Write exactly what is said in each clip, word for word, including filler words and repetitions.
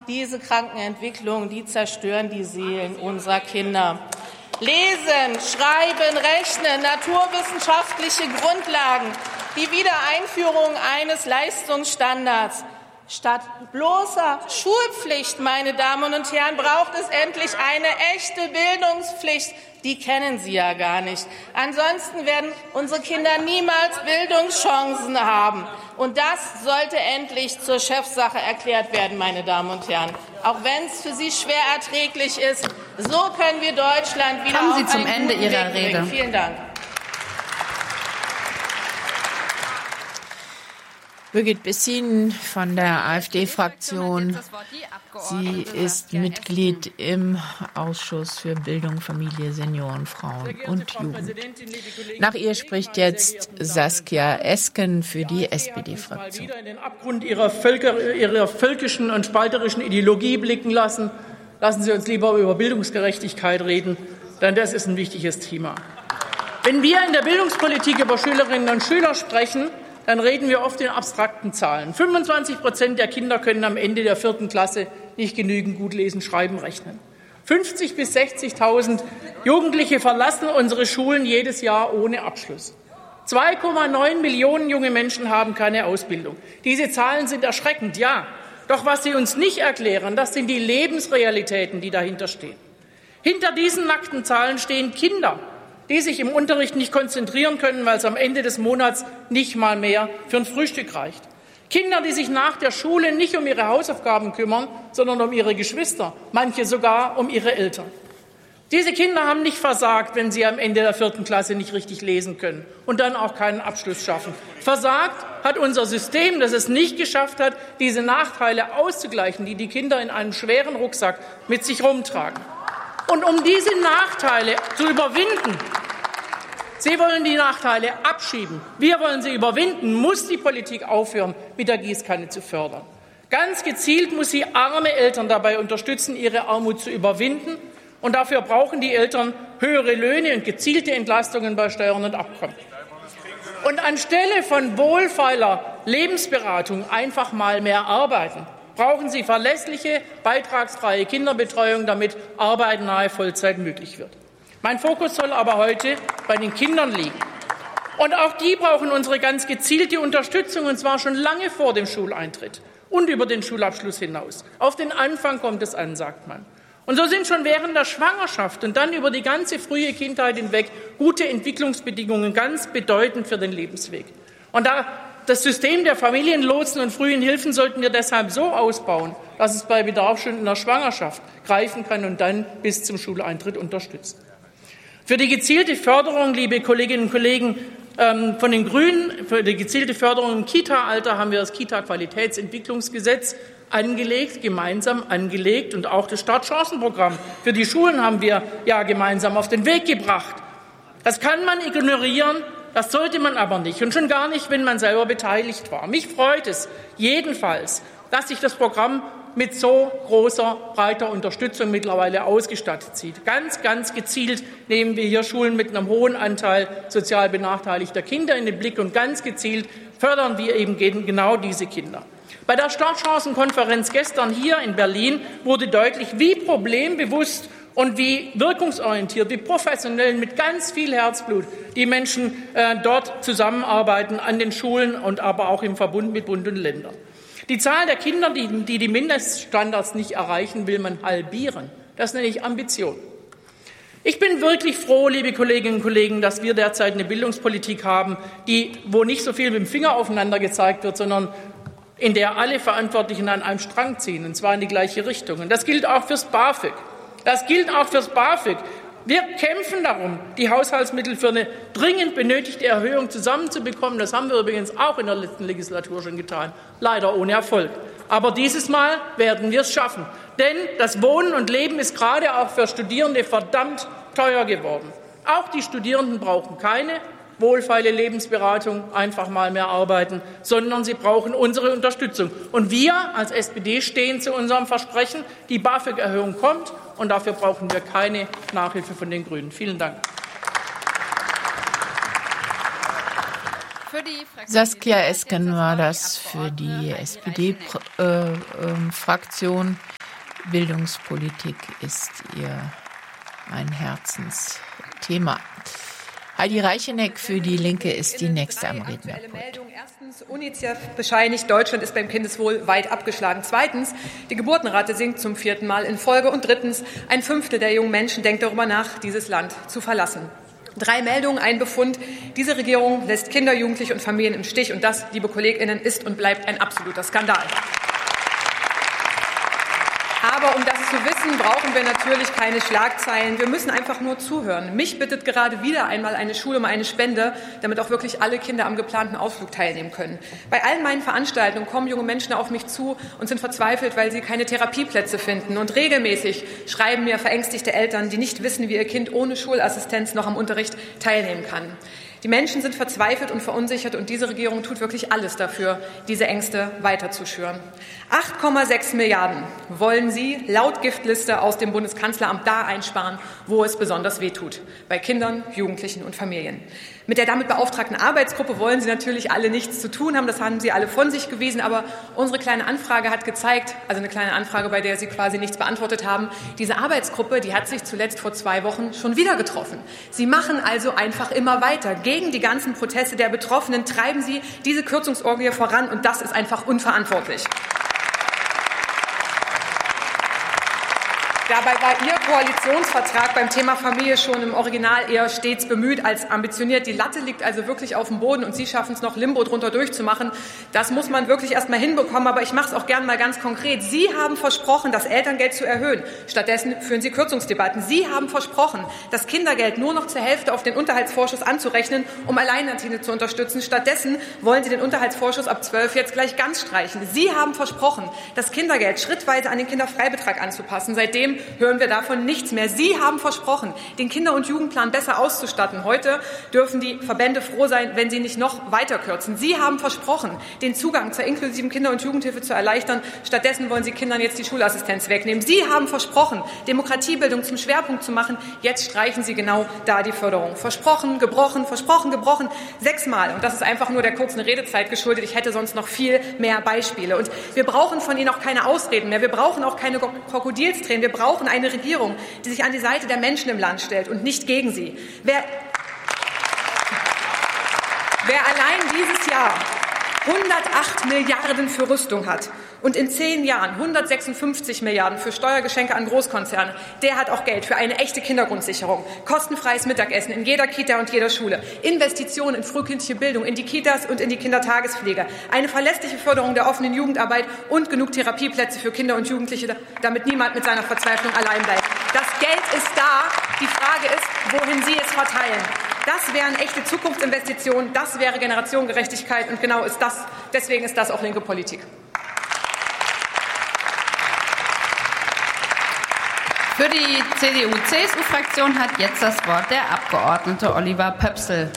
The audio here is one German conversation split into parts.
diese Krankenentwicklungen, die zerstören die Seelen unserer Kinder. Lesen, Schreiben, Rechnen, naturwissenschaftliche Grundlagen, die Wiedereinführung eines Leistungsstandards. Statt bloßer Schulpflicht, meine Damen und Herren, braucht es endlich eine echte Bildungspflicht. Die kennen Sie ja gar nicht. Ansonsten werden unsere Kinder niemals Bildungschancen haben. Und das sollte endlich zur Chefsache erklärt werden, meine Damen und Herren. Auch wenn es für Sie schwer erträglich ist, so können wir Deutschland wieder Kommen Sie auf zum einen Ende guten Ihrer Weg Rede. bringen. Vielen Dank. Birgit Bessin von der AfD-Fraktion. Sie ist Mitglied im Ausschuss für Bildung, Familie, Senioren, Frauen und Jugend. Nach ihr spricht jetzt Saskia Esken für die S P D-Fraktion. In den Abgrund ihrer, Völker, ihrer völkischen und spalterischen Ideologie blicken lassen. Lassen Sie uns lieber über Bildungsgerechtigkeit reden, denn das ist ein wichtiges Thema. Wenn wir in der Bildungspolitik über Schülerinnen und Schüler sprechen, dann reden wir oft in abstrakten Zahlen. fünfundzwanzig Prozent der Kinder können am Ende der vierten Klasse nicht genügend gut lesen, schreiben, rechnen. fünfzigtausend bis sechzigtausend Jugendliche verlassen unsere Schulen jedes Jahr ohne Abschluss. zwei Komma neun Millionen junge Menschen haben keine Ausbildung. Diese Zahlen sind erschreckend, ja. Doch was sie uns nicht erklären, das sind die Lebensrealitäten, die dahinter stehen. Hinter diesen nackten Zahlen stehen Kinder, die sich im Unterricht nicht konzentrieren können, weil es am Ende des Monats nicht mal mehr für ein Frühstück reicht. Kinder, die sich nach der Schule nicht um ihre Hausaufgaben kümmern, sondern um ihre Geschwister, manche sogar um ihre Eltern. Diese Kinder haben nicht versagt, wenn sie am Ende der vierten Klasse nicht richtig lesen können und dann auch keinen Abschluss schaffen. Versagt hat unser System, das es nicht geschafft hat, diese Nachteile auszugleichen, die die Kinder in einem schweren Rucksack mit sich rumtragen. Und um diese Nachteile zu überwinden, Sie wollen die Nachteile abschieben, wir wollen sie überwinden, muss die Politik aufhören, mit der Gießkanne zu fördern. Ganz gezielt muss sie arme Eltern dabei unterstützen, ihre Armut zu überwinden. Und dafür brauchen die Eltern höhere Löhne und gezielte Entlastungen bei Steuern und Abkommen. Und anstelle von wohlfeiler Lebensberatung einfach mal mehr arbeiten, brauchen sie verlässliche, beitragsfreie Kinderbetreuung, damit Arbeit nahe Vollzeit möglich wird. Mein Fokus soll aber heute bei den Kindern liegen. Und auch die brauchen unsere ganz gezielte Unterstützung, und zwar schon lange vor dem Schuleintritt und über den Schulabschluss hinaus. Auf den Anfang kommt es an, sagt man. Und so sind schon während der Schwangerschaft und dann über die ganze frühe Kindheit hinweg gute Entwicklungsbedingungen ganz bedeutend für den Lebensweg. Und da das System der Familienlotsen und frühen Hilfen sollten wir deshalb so ausbauen, dass es bei Bedarf schon in der Schwangerschaft greifen kann und dann bis zum Schuleintritt unterstützt. Für die gezielte Förderung, liebe Kolleginnen und Kollegen von den Grünen, für die gezielte Förderung im Kita-Alter haben wir das Kita-Qualitätsentwicklungsgesetz angelegt, gemeinsam angelegt, und auch das Startchancenprogramm für die Schulen haben wir ja gemeinsam auf den Weg gebracht. Das kann man ignorieren, das sollte man aber nicht, und schon gar nicht, wenn man selber beteiligt war. Mich freut es jedenfalls, dass sich das Programm mit so großer, breiter Unterstützung mittlerweile ausgestattet sieht. Ganz, ganz gezielt nehmen wir hier Schulen mit einem hohen Anteil sozial benachteiligter Kinder in den Blick, und ganz gezielt fördern wir eben genau diese Kinder. Bei der Startchancenkonferenz gestern hier in Berlin wurde deutlich, wie problembewusst und wie wirkungsorientiert, wie professionell, mit ganz viel Herzblut die Menschen äh, dort zusammenarbeiten an den Schulen und aber auch im Verbund mit Bund und Ländern. Die Zahl der Kinder, die, die die Mindeststandards nicht erreichen, will man halbieren. Das nenne ich Ambition. Ich bin wirklich froh, liebe Kolleginnen und Kollegen, dass wir derzeit eine Bildungspolitik haben, die, wo nicht so viel mit dem Finger aufeinander gezeigt wird, sondern in der alle Verantwortlichen an einem Strang ziehen, und zwar in die gleiche Richtung. Und das gilt auch fürs BAföG. Das gilt auch fürs BAföG. Wir kämpfen darum, die Haushaltsmittel für eine dringend benötigte Erhöhung zusammenzubekommen. Das haben wir übrigens auch in der letzten Legislatur schon getan, leider ohne Erfolg. Aber dieses Mal werden wir es schaffen. Denn das Wohnen und Leben ist gerade auch für Studierende verdammt teuer geworden. Auch die Studierenden brauchen keine wohlfeile Lebensberatung, einfach mal mehr arbeiten, sondern sie brauchen unsere Unterstützung. Und wir als S P D stehen zu unserem Versprechen, die BAföG-Erhöhung kommt, und dafür brauchen wir keine Nachhilfe von den Grünen. Vielen Dank. Saskia Esken war das für die S P D-Fraktion. Bildungspolitik ist ihr ein Herzensthema. Heidi Reicheneck für die Linke ist die nächste am Rednerpult. Erstens, UNICEF bescheinigt, Deutschland ist beim Kindeswohl weit abgeschlagen. Zweitens, die Geburtenrate sinkt zum vierten Mal in Folge. Und drittens, ein Fünftel der jungen Menschen denkt darüber nach, dieses Land zu verlassen. Drei Meldungen, ein Befund. Diese Regierung lässt Kinder, Jugendliche und Familien im Stich. Und das, liebe KollegInnen, ist und bleibt ein absoluter Skandal. Aber um das zu wissen, brauchen wir natürlich keine Schlagzeilen. Wir müssen einfach nur zuhören. Mich bittet gerade wieder einmal eine Schule um eine Spende, damit auch wirklich alle Kinder am geplanten Ausflug teilnehmen können. Bei allen meinen Veranstaltungen kommen junge Menschen auf mich zu und sind verzweifelt, weil sie keine Therapieplätze finden. Und regelmäßig schreiben mir verängstigte Eltern, die nicht wissen, wie ihr Kind ohne Schulassistenz noch am Unterricht teilnehmen kann. Die Menschen sind verzweifelt und verunsichert, und diese Regierung tut wirklich alles dafür, diese Ängste weiter zu schüren. acht Komma sechs Milliarden wollen Sie laut Giftliste aus dem Bundeskanzleramt da einsparen, wo es besonders wehtut, bei Kindern, Jugendlichen und Familien. Mit der damit beauftragten Arbeitsgruppe wollen Sie natürlich alle nichts zu tun haben, das haben Sie alle von sich gewiesen, aber unsere kleine Anfrage hat gezeigt, also eine kleine Anfrage, bei der Sie quasi nichts beantwortet haben, diese Arbeitsgruppe, die hat sich zuletzt vor zwei Wochen schon wieder getroffen. Sie machen also einfach immer weiter. Gegen die ganzen Proteste der Betroffenen treiben Sie diese Kürzungsorgie voran, und das ist einfach unverantwortlich. Dabei war Ihr Koalitionsvertrag beim Thema Familie schon im Original eher stets bemüht als ambitioniert. Die Latte liegt also wirklich auf dem Boden, und Sie schaffen es noch, Limbo drunter durchzumachen. Das muss man wirklich erst mal hinbekommen, aber ich mache es auch gern mal ganz konkret. Sie haben versprochen, das Elterngeld zu erhöhen. Stattdessen führen Sie Kürzungsdebatten. Sie haben versprochen, das Kindergeld nur noch zur Hälfte auf den Unterhaltsvorschuss anzurechnen, um Alleinerziehende zu unterstützen. Stattdessen wollen Sie den Unterhaltsvorschuss ab zwölf jetzt gleich ganz streichen. Sie haben versprochen, das Kindergeld schrittweise an den Kinderfreibetrag anzupassen. Seitdem hören wir davon nichts mehr. Sie haben versprochen, den Kinder- und Jugendplan besser auszustatten. Heute dürfen die Verbände froh sein, wenn sie nicht noch weiter kürzen. Sie haben versprochen, den Zugang zur inklusiven Kinder- und Jugendhilfe zu erleichtern. Stattdessen wollen Sie Kindern jetzt die Schulassistenz wegnehmen. Sie haben versprochen, Demokratiebildung zum Schwerpunkt zu machen. Jetzt streichen Sie genau da die Förderung. Versprochen, gebrochen, versprochen, gebrochen. Sechsmal. Und das ist einfach nur der kurzen Redezeit geschuldet. Ich hätte sonst noch viel mehr Beispiele. Und wir brauchen von Ihnen auch keine Ausreden mehr. Wir brauchen auch keine Krokodilstränen. Wir brauchen eine Regierung, die sich an die Seite der Menschen im Land stellt und nicht gegen sie. Wer, wer allein dieses Jahr hundertacht Milliarden für Rüstung hat und in zehn Jahren hundertsechsundfünfzig Milliarden für Steuergeschenke an Großkonzerne, der hat auch Geld für eine echte Kindergrundsicherung, kostenfreies Mittagessen in jeder Kita und jeder Schule, Investitionen in frühkindliche Bildung, in die Kitas und in die Kindertagespflege, eine verlässliche Förderung der offenen Jugendarbeit und genug Therapieplätze für Kinder und Jugendliche, damit niemand mit seiner Verzweiflung allein bleibt. Das Geld ist da. Die Frage ist, wohin Sie es verteilen. Das wären echte Zukunftsinvestitionen, das wäre Generationengerechtigkeit, und genau ist das, deswegen ist das auch linke Politik. Für die C D U-C S U-Fraktion hat jetzt das Wort der Abgeordnete Oliver Pöpsel.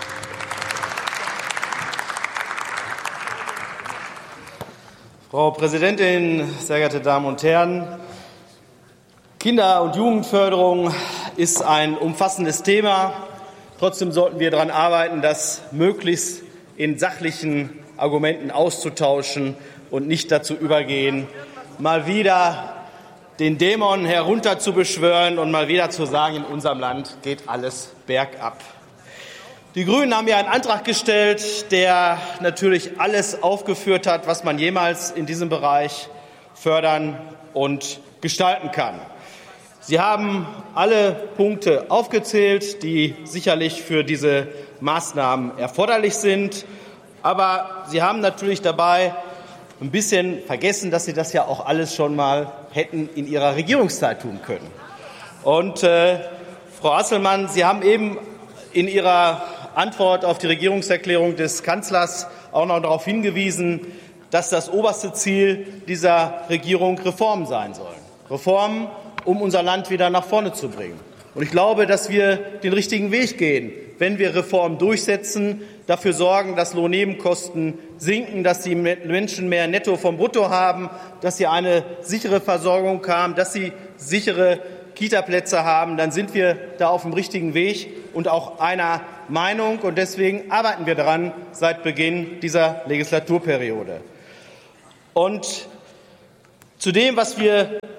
Frau Präsidentin, sehr geehrte Damen und Herren! Kinder- und Jugendförderung ist ein umfassendes Thema. Trotzdem sollten wir daran arbeiten, das möglichst in sachlichen Argumenten auszutauschen und nicht dazu übergehen, mal wieder den Dämon herunterzubeschwören und mal wieder zu sagen, in unserem Land geht alles bergab. Die Grünen haben ja einen Antrag gestellt, der natürlich alles aufgeführt hat, was man jemals in diesem Bereich fördern und gestalten kann. Sie haben alle Punkte aufgezählt, die sicherlich für diese Maßnahmen erforderlich sind. Aber Sie haben natürlich dabei ein bisschen vergessen, dass Sie das ja auch alles schon mal hätten in Ihrer Regierungszeit tun können. Und äh, Frau Asselmann, Sie haben eben in Ihrer Antwort auf die Regierungserklärung des Kanzlers auch noch darauf hingewiesen, dass das oberste Ziel dieser Regierung Reformen sein sollen. Reformen, um unser Land wieder nach vorne zu bringen. Und ich glaube, dass wir den richtigen Weg gehen, wenn wir Reformen durchsetzen, dafür sorgen, dass Lohnnebenkosten sinken, dass die Menschen mehr Netto vom Brutto haben, dass sie eine sichere Versorgung haben, dass sie sichere Kitaplätze haben, dann sind wir da auf dem richtigen Weg und auch einer Meinung. Und deswegen arbeiten wir daran seit Beginn dieser Legislaturperiode. Und zu dem, was wir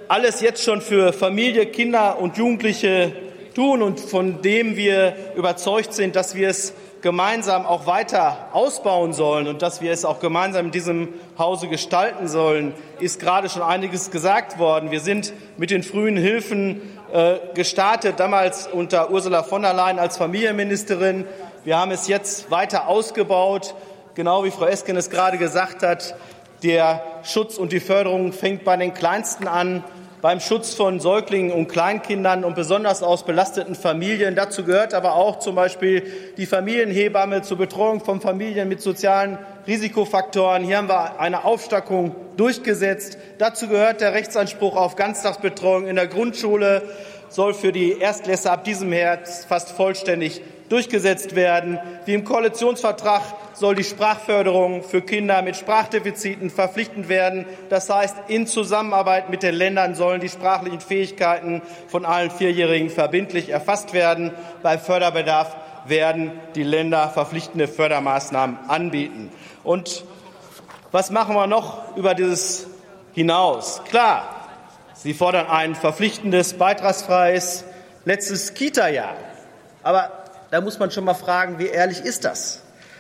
alles jetzt schon für Familie, Kinder und Jugendliche tun und von dem wir überzeugt sind, dass wir es gemeinsam auch weiter ausbauen sollen und dass wir es auch gemeinsam in diesem Hause gestalten sollen, ist gerade schon einiges gesagt worden. Wir sind mit den frühen Hilfen äh, gestartet, damals unter Ursula von der Leyen als Familienministerin. Wir haben es jetzt weiter ausgebaut, genau wie Frau Esken es gerade gesagt hat. Der Schutz und die Förderung fängt bei den Kleinsten an, beim Schutz von Säuglingen und Kleinkindern und besonders aus belasteten Familien. Dazu gehört aber auch zum Beispiel die Familienhebamme zur Betreuung von Familien mit sozialen Risikofaktoren. Hier haben wir eine Aufstockung durchgesetzt. Dazu gehört der Rechtsanspruch auf Ganztagsbetreuung in der Grundschule, soll für die Erstklässler ab diesem Herbst fast vollständig durchgesetzt werden. Wie im Koalitionsvertrag soll die Sprachförderung für Kinder mit Sprachdefiziten verpflichtend werden. Das heißt, in Zusammenarbeit mit den Ländern sollen die sprachlichen Fähigkeiten von allen Vierjährigen verbindlich erfasst werden. Bei Förderbedarf werden die Länder verpflichtende Fördermaßnahmen anbieten. Und was machen wir noch über dieses hinaus? Klar, Sie fordern ein verpflichtendes, beitragsfreies letztes Kita-Jahr. Aber da muss man schon mal fragen, wie ehrlich ist das?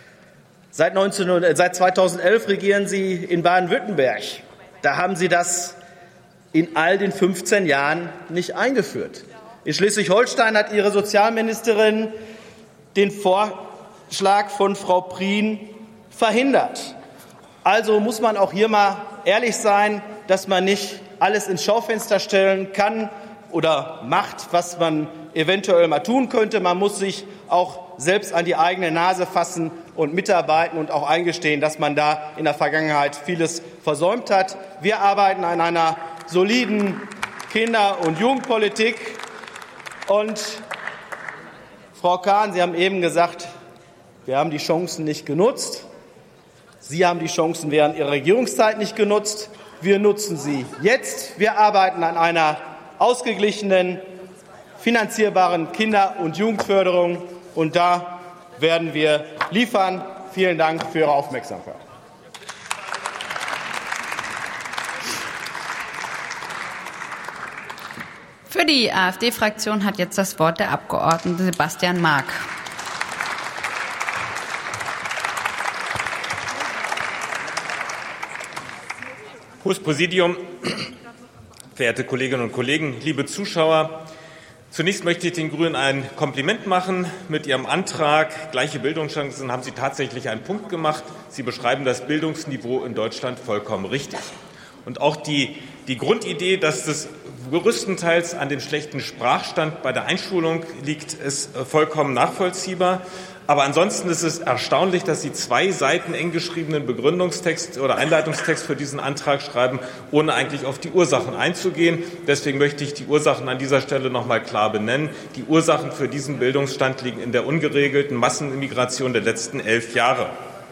Seit, zweitausendelf regieren Sie in Baden-Württemberg. Da haben Sie das in all den fünfzehn Jahren nicht eingeführt. In Schleswig-Holstein hat Ihre Sozialministerin den Vorschlag von Frau Prien verhindert. Also muss man auch hier mal ehrlich sein, dass man nicht alles ins Schaufenster stellen kann oder macht, was man eventuell mal tun könnte. Man muss sich auch selbst an die eigene Nase fassen und mitarbeiten und auch eingestehen, dass man da in der Vergangenheit vieles versäumt hat. Wir arbeiten an einer soliden Kinder- und Jugendpolitik. Und Frau Kahn, Sie haben eben gesagt, wir haben die Chancen nicht genutzt. Sie haben die Chancen während Ihrer Regierungszeit nicht genutzt. Wir nutzen sie jetzt. Wir arbeiten an einer ausgeglichenen, finanzierbaren Kinder- und Jugendförderung. Und da werden wir liefern. Vielen Dank für Ihre Aufmerksamkeit. Für die AfD-Fraktion hat jetzt das Wort der Abgeordnete Sebastian Mark. Hohes Präsidium, verehrte Kolleginnen und Kollegen, liebe Zuschauer! Zunächst möchte ich den Grünen ein Kompliment machen. Mit ihrem Antrag Gleiche Bildungschancen haben sie tatsächlich einen Punkt gemacht. Sie beschreiben das Bildungsniveau in Deutschland vollkommen richtig. Und auch die, die Grundidee, dass das größtenteils an dem schlechten Sprachstand bei der Einschulung liegt, ist vollkommen nachvollziehbar. Aber ansonsten ist es erstaunlich, dass Sie zwei Seiten eng geschriebenen Begründungstext oder Einleitungstext für diesen Antrag schreiben, ohne eigentlich auf die Ursachen einzugehen. Deswegen möchte ich die Ursachen an dieser Stelle noch mal klar benennen. Die Ursachen für diesen Bildungsstand liegen in der ungeregelten Massenimmigration der letzten elf Jahre.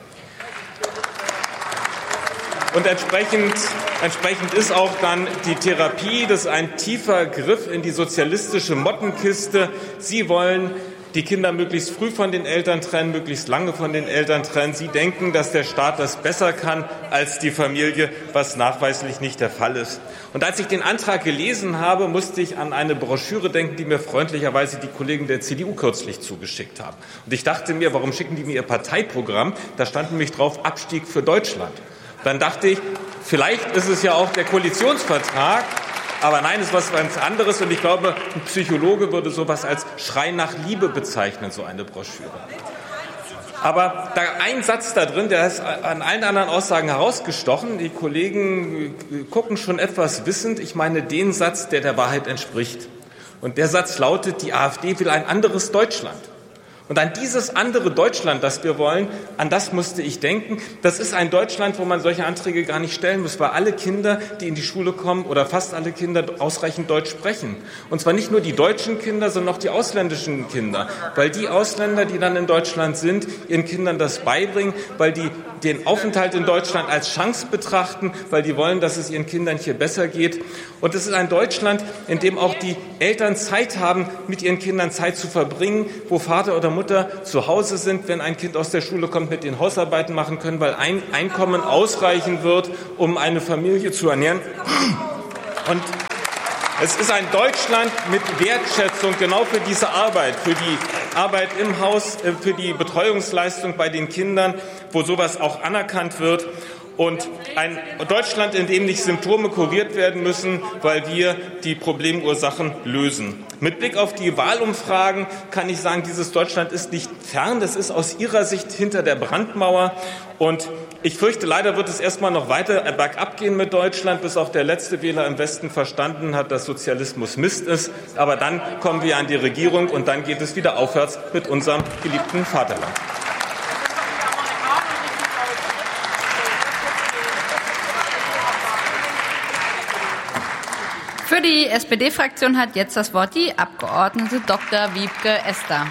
Und entsprechend, entsprechend ist auch dann die Therapie, das ist ein tiefer Griff in die sozialistische Mottenkiste. Sie wollen die Kinder möglichst früh von den Eltern trennen, möglichst lange von den Eltern trennen. Sie denken, dass der Staat das besser kann als die Familie, was nachweislich nicht der Fall ist. Und als ich den Antrag gelesen habe, musste ich an eine Broschüre denken, die mir freundlicherweise die Kollegen der C D U kürzlich zugeschickt haben. Und ich dachte mir, warum schicken die mir ihr Parteiprogramm? Da stand nämlich drauf Abstieg für Deutschland. Dann dachte ich, vielleicht ist es ja auch der Koalitionsvertrag. Aber nein, es ist was ganz anderes. Und ich glaube, ein Psychologe würde sowas als Schrei nach Liebe bezeichnen, so eine Broschüre. Aber da ein Satz da drin, der ist an allen anderen Aussagen herausgestochen. Die Kollegen gucken schon etwas wissend. Ich meine den Satz, der der Wahrheit entspricht. Und der Satz lautet, die AfD will ein anderes Deutschland. Und an dieses andere Deutschland, das wir wollen, an das musste ich denken. Das ist ein Deutschland, wo man solche Anträge gar nicht stellen muss, weil alle Kinder, die in die Schule kommen, oder fast alle Kinder ausreichend Deutsch sprechen. Und zwar nicht nur die deutschen Kinder, sondern auch die ausländischen Kinder. Weil die Ausländer, die dann in Deutschland sind, ihren Kindern das beibringen, weil die den Aufenthalt in Deutschland als Chance betrachten, weil die wollen, dass es ihren Kindern hier besser geht. Und es ist ein Deutschland, in dem auch die Eltern Zeit haben, mit ihren Kindern Zeit zu verbringen, wo Vater oder Mutter zu Hause sind, wenn ein Kind aus der Schule kommt, mit den Hausarbeiten machen können, weil ein Einkommen ausreichen wird, um eine Familie zu ernähren. Und Es ist ein Deutschland mit Wertschätzung genau für diese Arbeit, für die Arbeit im Haus, für die Betreuungsleistung bei den Kindern, wo sowas auch anerkannt wird. Und ein Deutschland, in dem nicht Symptome kuriert werden müssen, weil wir die Problemursachen lösen. Mit Blick auf die Wahlumfragen kann ich sagen, dieses Deutschland ist nicht fern. Das ist aus Ihrer Sicht hinter der Brandmauer. Und ich fürchte, leider wird es erst mal noch weiter bergab gehen mit Deutschland, bis auch der letzte Wähler im Westen verstanden hat, dass Sozialismus Mist ist. Aber dann kommen wir an die Regierung und dann geht es wieder aufwärts mit unserem geliebten Vaterland. Für die S P D-Fraktion hat jetzt das Wort die Abgeordnete Doktor Wiebke Esther.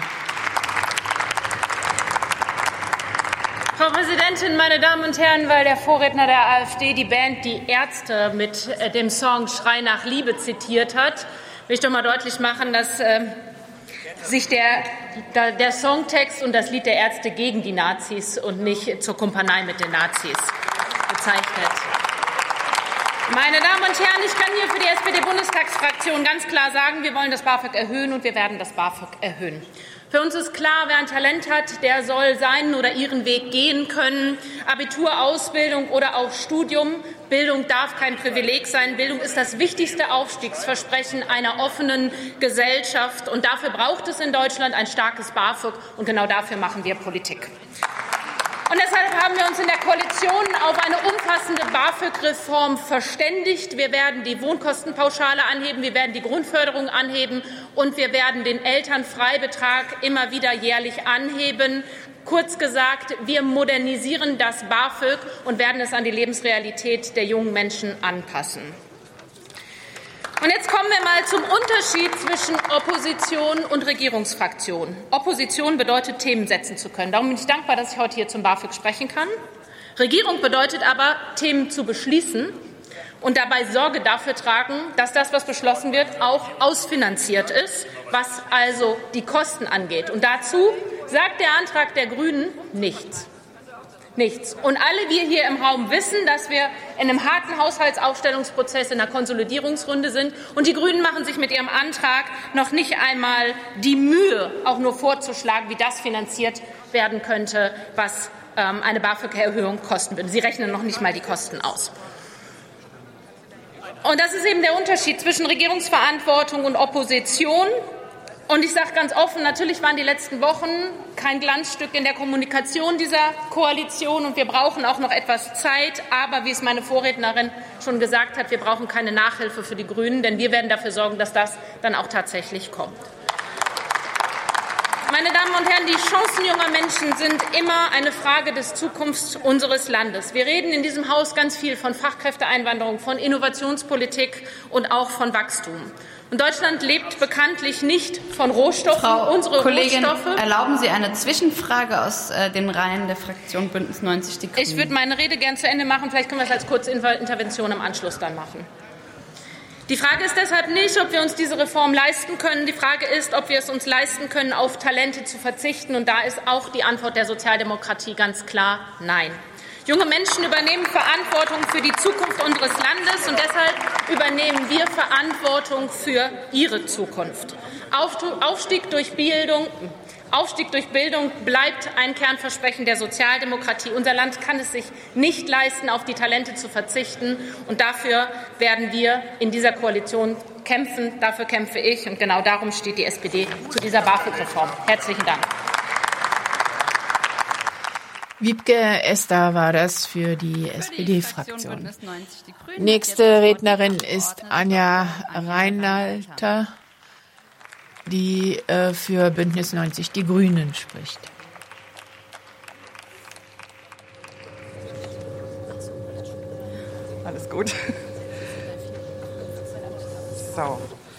Frau Präsidentin, meine Damen und Herren, weil der Vorredner der AfD die Band Die Ärzte mit dem Song Schrei nach Liebe zitiert hat, will ich doch mal deutlich machen, dass äh, sich der, der Songtext und das Lied der Ärzte gegen die Nazis und nicht zur Kumpanei mit den Nazis bezeichnet. Meine Damen und Herren, ich kann hier für die S P D-Bundestagsfraktion ganz klar sagen, wir wollen das BAföG erhöhen und wir werden das BAföG erhöhen. Für uns ist klar, wer ein Talent hat, der soll seinen oder ihren Weg gehen können. Abitur, Ausbildung oder auch Studium. Bildung darf kein Privileg sein. Bildung ist das wichtigste Aufstiegsversprechen einer offenen Gesellschaft. Und dafür braucht es in Deutschland ein starkes BAföG. Und genau dafür machen wir Politik. Und deshalb haben wir uns in der Koalition auf eine umfassende BAföG-Reform verständigt. Wir werden die Wohnkostenpauschale anheben, wir werden die Grundförderung anheben und wir werden den Elternfreibetrag immer wieder jährlich anheben. Kurz gesagt, wir modernisieren das BAföG und werden es an die Lebensrealität der jungen Menschen anpassen. Und jetzt kommen wir mal zum Unterschied zwischen Opposition und Regierungsfraktion. Opposition bedeutet, Themen setzen zu können. Darum bin ich dankbar, dass ich heute hier zum BAföG sprechen kann. Regierung bedeutet aber, Themen zu beschließen und dabei Sorge dafür tragen, dass das, was beschlossen wird, auch ausfinanziert ist, was also die Kosten angeht. Und dazu sagt der Antrag der Grünen nichts. Nichts. Und alle wir hier im Raum wissen, dass wir in einem harten Haushaltsaufstellungsprozess in der Konsolidierungsrunde sind. Und die Grünen machen sich mit ihrem Antrag noch nicht einmal die Mühe, auch nur vorzuschlagen, wie das finanziert werden könnte, was ähm, eine BAföG-Erhöhung kosten würde. Sie rechnen noch nicht mal die Kosten aus. Und das ist eben der Unterschied zwischen Regierungsverantwortung und Opposition. Und ich sage ganz offen, natürlich waren die letzten Wochen kein Glanzstück in der Kommunikation dieser Koalition und wir brauchen auch noch etwas Zeit. Aber wie es meine Vorrednerin schon gesagt hat, wir brauchen keine Nachhilfe für die Grünen, denn wir werden dafür sorgen, dass das dann auch tatsächlich kommt. Meine Damen und Herren, die Chancen junger Menschen sind immer eine Frage des Zukunfts unseres Landes. Wir reden in diesem Haus ganz viel von Fachkräfteeinwanderung, von Innovationspolitik und auch von Wachstum. Und Deutschland lebt bekanntlich nicht von Rohstoffen. Frau Unsere Kollegin, Rohstoffe. Erlauben Sie eine Zwischenfrage aus äh, den Reihen der Fraktion Bündnis neunzig Die Grünen? Ich würde meine Rede gern zu Ende machen. Vielleicht können wir es als kurze Intervention im Anschluss dann machen. Die Frage ist deshalb nicht, ob wir uns diese Reform leisten können. Die Frage ist, ob wir es uns leisten können, auf Talente zu verzichten. Und da ist auch die Antwort der Sozialdemokratie ganz klar Nein. Junge Menschen übernehmen Verantwortung für die Zukunft unseres Landes und deshalb übernehmen wir Verantwortung für ihre Zukunft. Aufstieg durch Bildung, Aufstieg durch Bildung bleibt ein Kernversprechen der Sozialdemokratie. Unser Land kann es sich nicht leisten, auf die Talente zu verzichten. Und dafür werden wir in dieser Koalition kämpfen. Dafür kämpfe ich. Und genau darum steht die S P D zu dieser BAföG-Reform. Herzlichen Dank. Wiebke Esther war das für die S P D-Fraktion. Nächste Rednerin ist Anja Reinalter, die äh, für Bündnis neunzig Die Grünen spricht. Alles gut. So.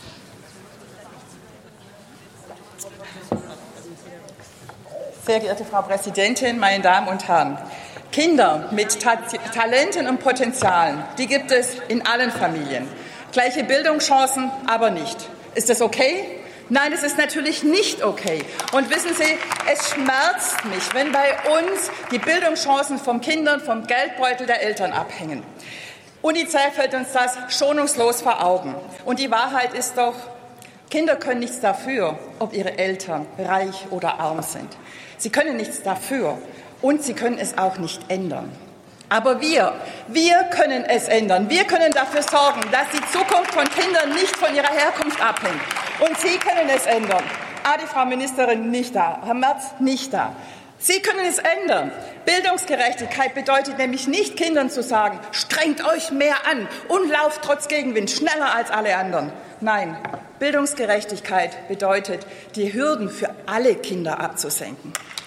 Sehr geehrte Frau Präsidentin, meine Damen und Herren! Kinder mit Ta- Talenten und Potenzialen, die gibt es in allen Familien. Gleiche Bildungschancen aber nicht. Ist das okay? Nein, es ist natürlich nicht okay. Und wissen Sie, es schmerzt mich, wenn bei uns die Bildungschancen von Kindern vom Geldbeutel der Eltern abhängen. UNICEF hält uns das schonungslos vor Augen. Und die Wahrheit ist doch, Kinder können nichts dafür, ob ihre Eltern reich oder arm sind. Sie können nichts dafür und sie können es auch nicht ändern. Aber wir, wir können es ändern. Wir können dafür sorgen, dass die Zukunft von Kindern nicht von ihrer Herkunft abhängt. Und Sie können es ändern. Ah, die Frau Ministerin nicht da, Herr Merz nicht da. Sie können es ändern. Bildungsgerechtigkeit bedeutet nämlich nicht, Kindern zu sagen, strengt euch mehr an und lauft trotz Gegenwind schneller als alle anderen. Nein, Bildungsgerechtigkeit bedeutet, die Hürden für alle Kinder abzusenken.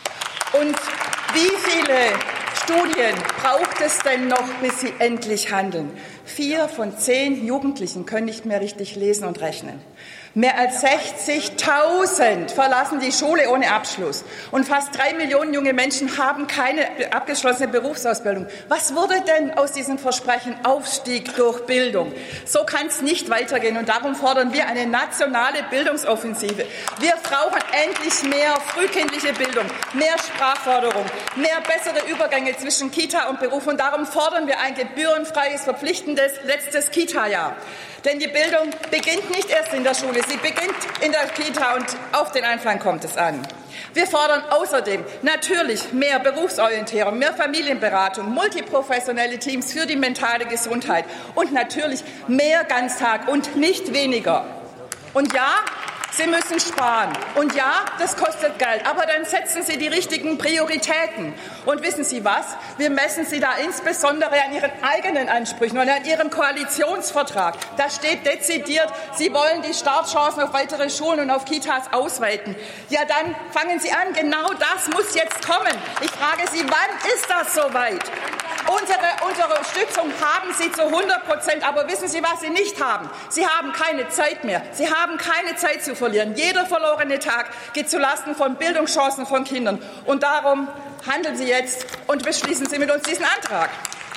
Und wie viele Studien braucht es denn noch, bis sie endlich handeln? Vier von zehn Jugendlichen können nicht mehr richtig lesen und rechnen. Mehr als sechzigtausend verlassen die Schule ohne Abschluss. Und fast drei Millionen junge Menschen haben keine abgeschlossene Berufsausbildung. Was wurde denn aus diesem Versprechen Aufstieg durch Bildung? So kann es nicht weitergehen. Und darum fordern wir eine nationale Bildungsoffensive. Wir brauchen endlich mehr frühkindliche Bildung, mehr Sprachförderung, mehr bessere Übergänge zwischen Kita und Beruf. Und darum fordern wir ein gebührenfreies, verpflichtendes letztes Kita-Jahr. Denn die Bildung beginnt nicht erst in der Schule, sie beginnt in der Kita und auf den Einfluss kommt es an. Wir fordern außerdem natürlich mehr Berufsorientierung, mehr Familienberatung, multiprofessionelle Teams für die mentale Gesundheit und natürlich mehr Ganztag und nicht weniger. Und ja, Sie müssen sparen. Und ja, das kostet Geld. Aber dann setzen Sie die richtigen Prioritäten. Und wissen Sie was? Wir messen Sie da insbesondere an Ihren eigenen Ansprüchen und an Ihrem Koalitionsvertrag. Da steht dezidiert, Sie wollen die Startchancen auf weitere Schulen und auf Kitas ausweiten. Ja, dann fangen Sie an. Genau das muss jetzt kommen. Ich frage Sie, wann ist das soweit? Unsere Unterstützung haben Sie zu hundert Prozent. Aber wissen Sie, was Sie nicht haben? Sie haben keine Zeit mehr. Sie haben keine Zeit zu verlieren. Jeder verlorene Tag geht zulasten von Bildungschancen von Kindern. Und darum handeln Sie jetzt und beschließen Sie mit uns diesen Antrag.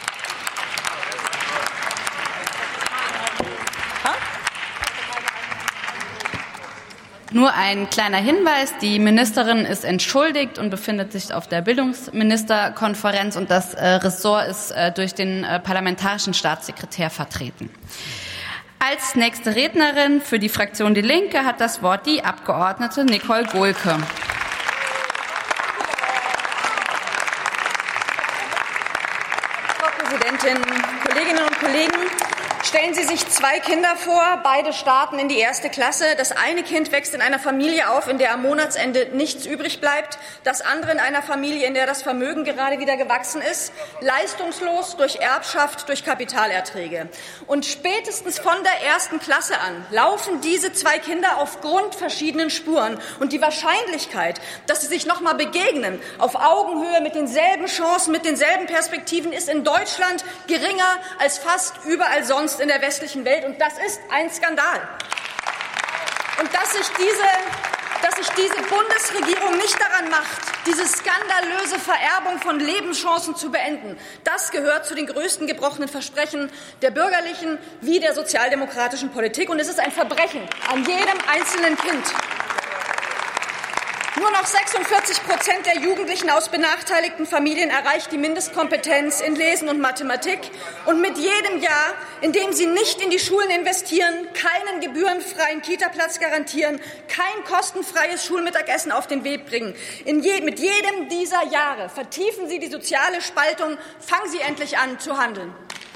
Nur ein kleiner Hinweis. Die Ministerin ist entschuldigt und befindet sich auf der Bildungsministerkonferenz und das äh, Ressort ist äh, durch den äh, parlamentarischen Staatssekretär vertreten. Als nächste Rednerin für die Fraktion Die Linke hat das Wort die Abgeordnete Nicole Gohlke. Frau Präsidentin, Kolleginnen und Kollegen! Stellen Sie sich zwei Kinder vor, beide starten in die erste Klasse. Das eine Kind wächst in einer Familie auf, in der am Monatsende nichts übrig bleibt. Das andere in einer Familie, in der das Vermögen gerade wieder gewachsen ist. Leistungslos durch Erbschaft, durch Kapitalerträge. Und spätestens von der ersten Klasse an laufen diese zwei Kinder auf grundverschiedenen Spuren. Und die Wahrscheinlichkeit, dass sie sich noch mal begegnen, auf Augenhöhe, mit denselben Chancen, mit denselben Perspektiven, ist in Deutschland geringer als fast überall sonst in der westlichen Welt. Und das ist ein Skandal. Und dass sich diese, dass sich diese Bundesregierung nicht daran macht, diese skandalöse Vererbung von Lebenschancen zu beenden, das gehört zu den größten gebrochenen Versprechen der bürgerlichen wie der sozialdemokratischen Politik. Und es ist ein Verbrechen an jedem einzelnen Kind. Nur noch sechsundvierzig Prozent der Jugendlichen aus benachteiligten Familien erreicht die Mindestkompetenz in Lesen und Mathematik. Und mit jedem Jahr, in dem sie nicht in die Schulen investieren, keinen gebührenfreien Kitaplatz garantieren, kein kostenfreies Schulmittagessen auf den Weg bringen, in je, mit jedem dieser Jahre vertiefen sie die soziale Spaltung. Fangen Sie endlich an zu handeln.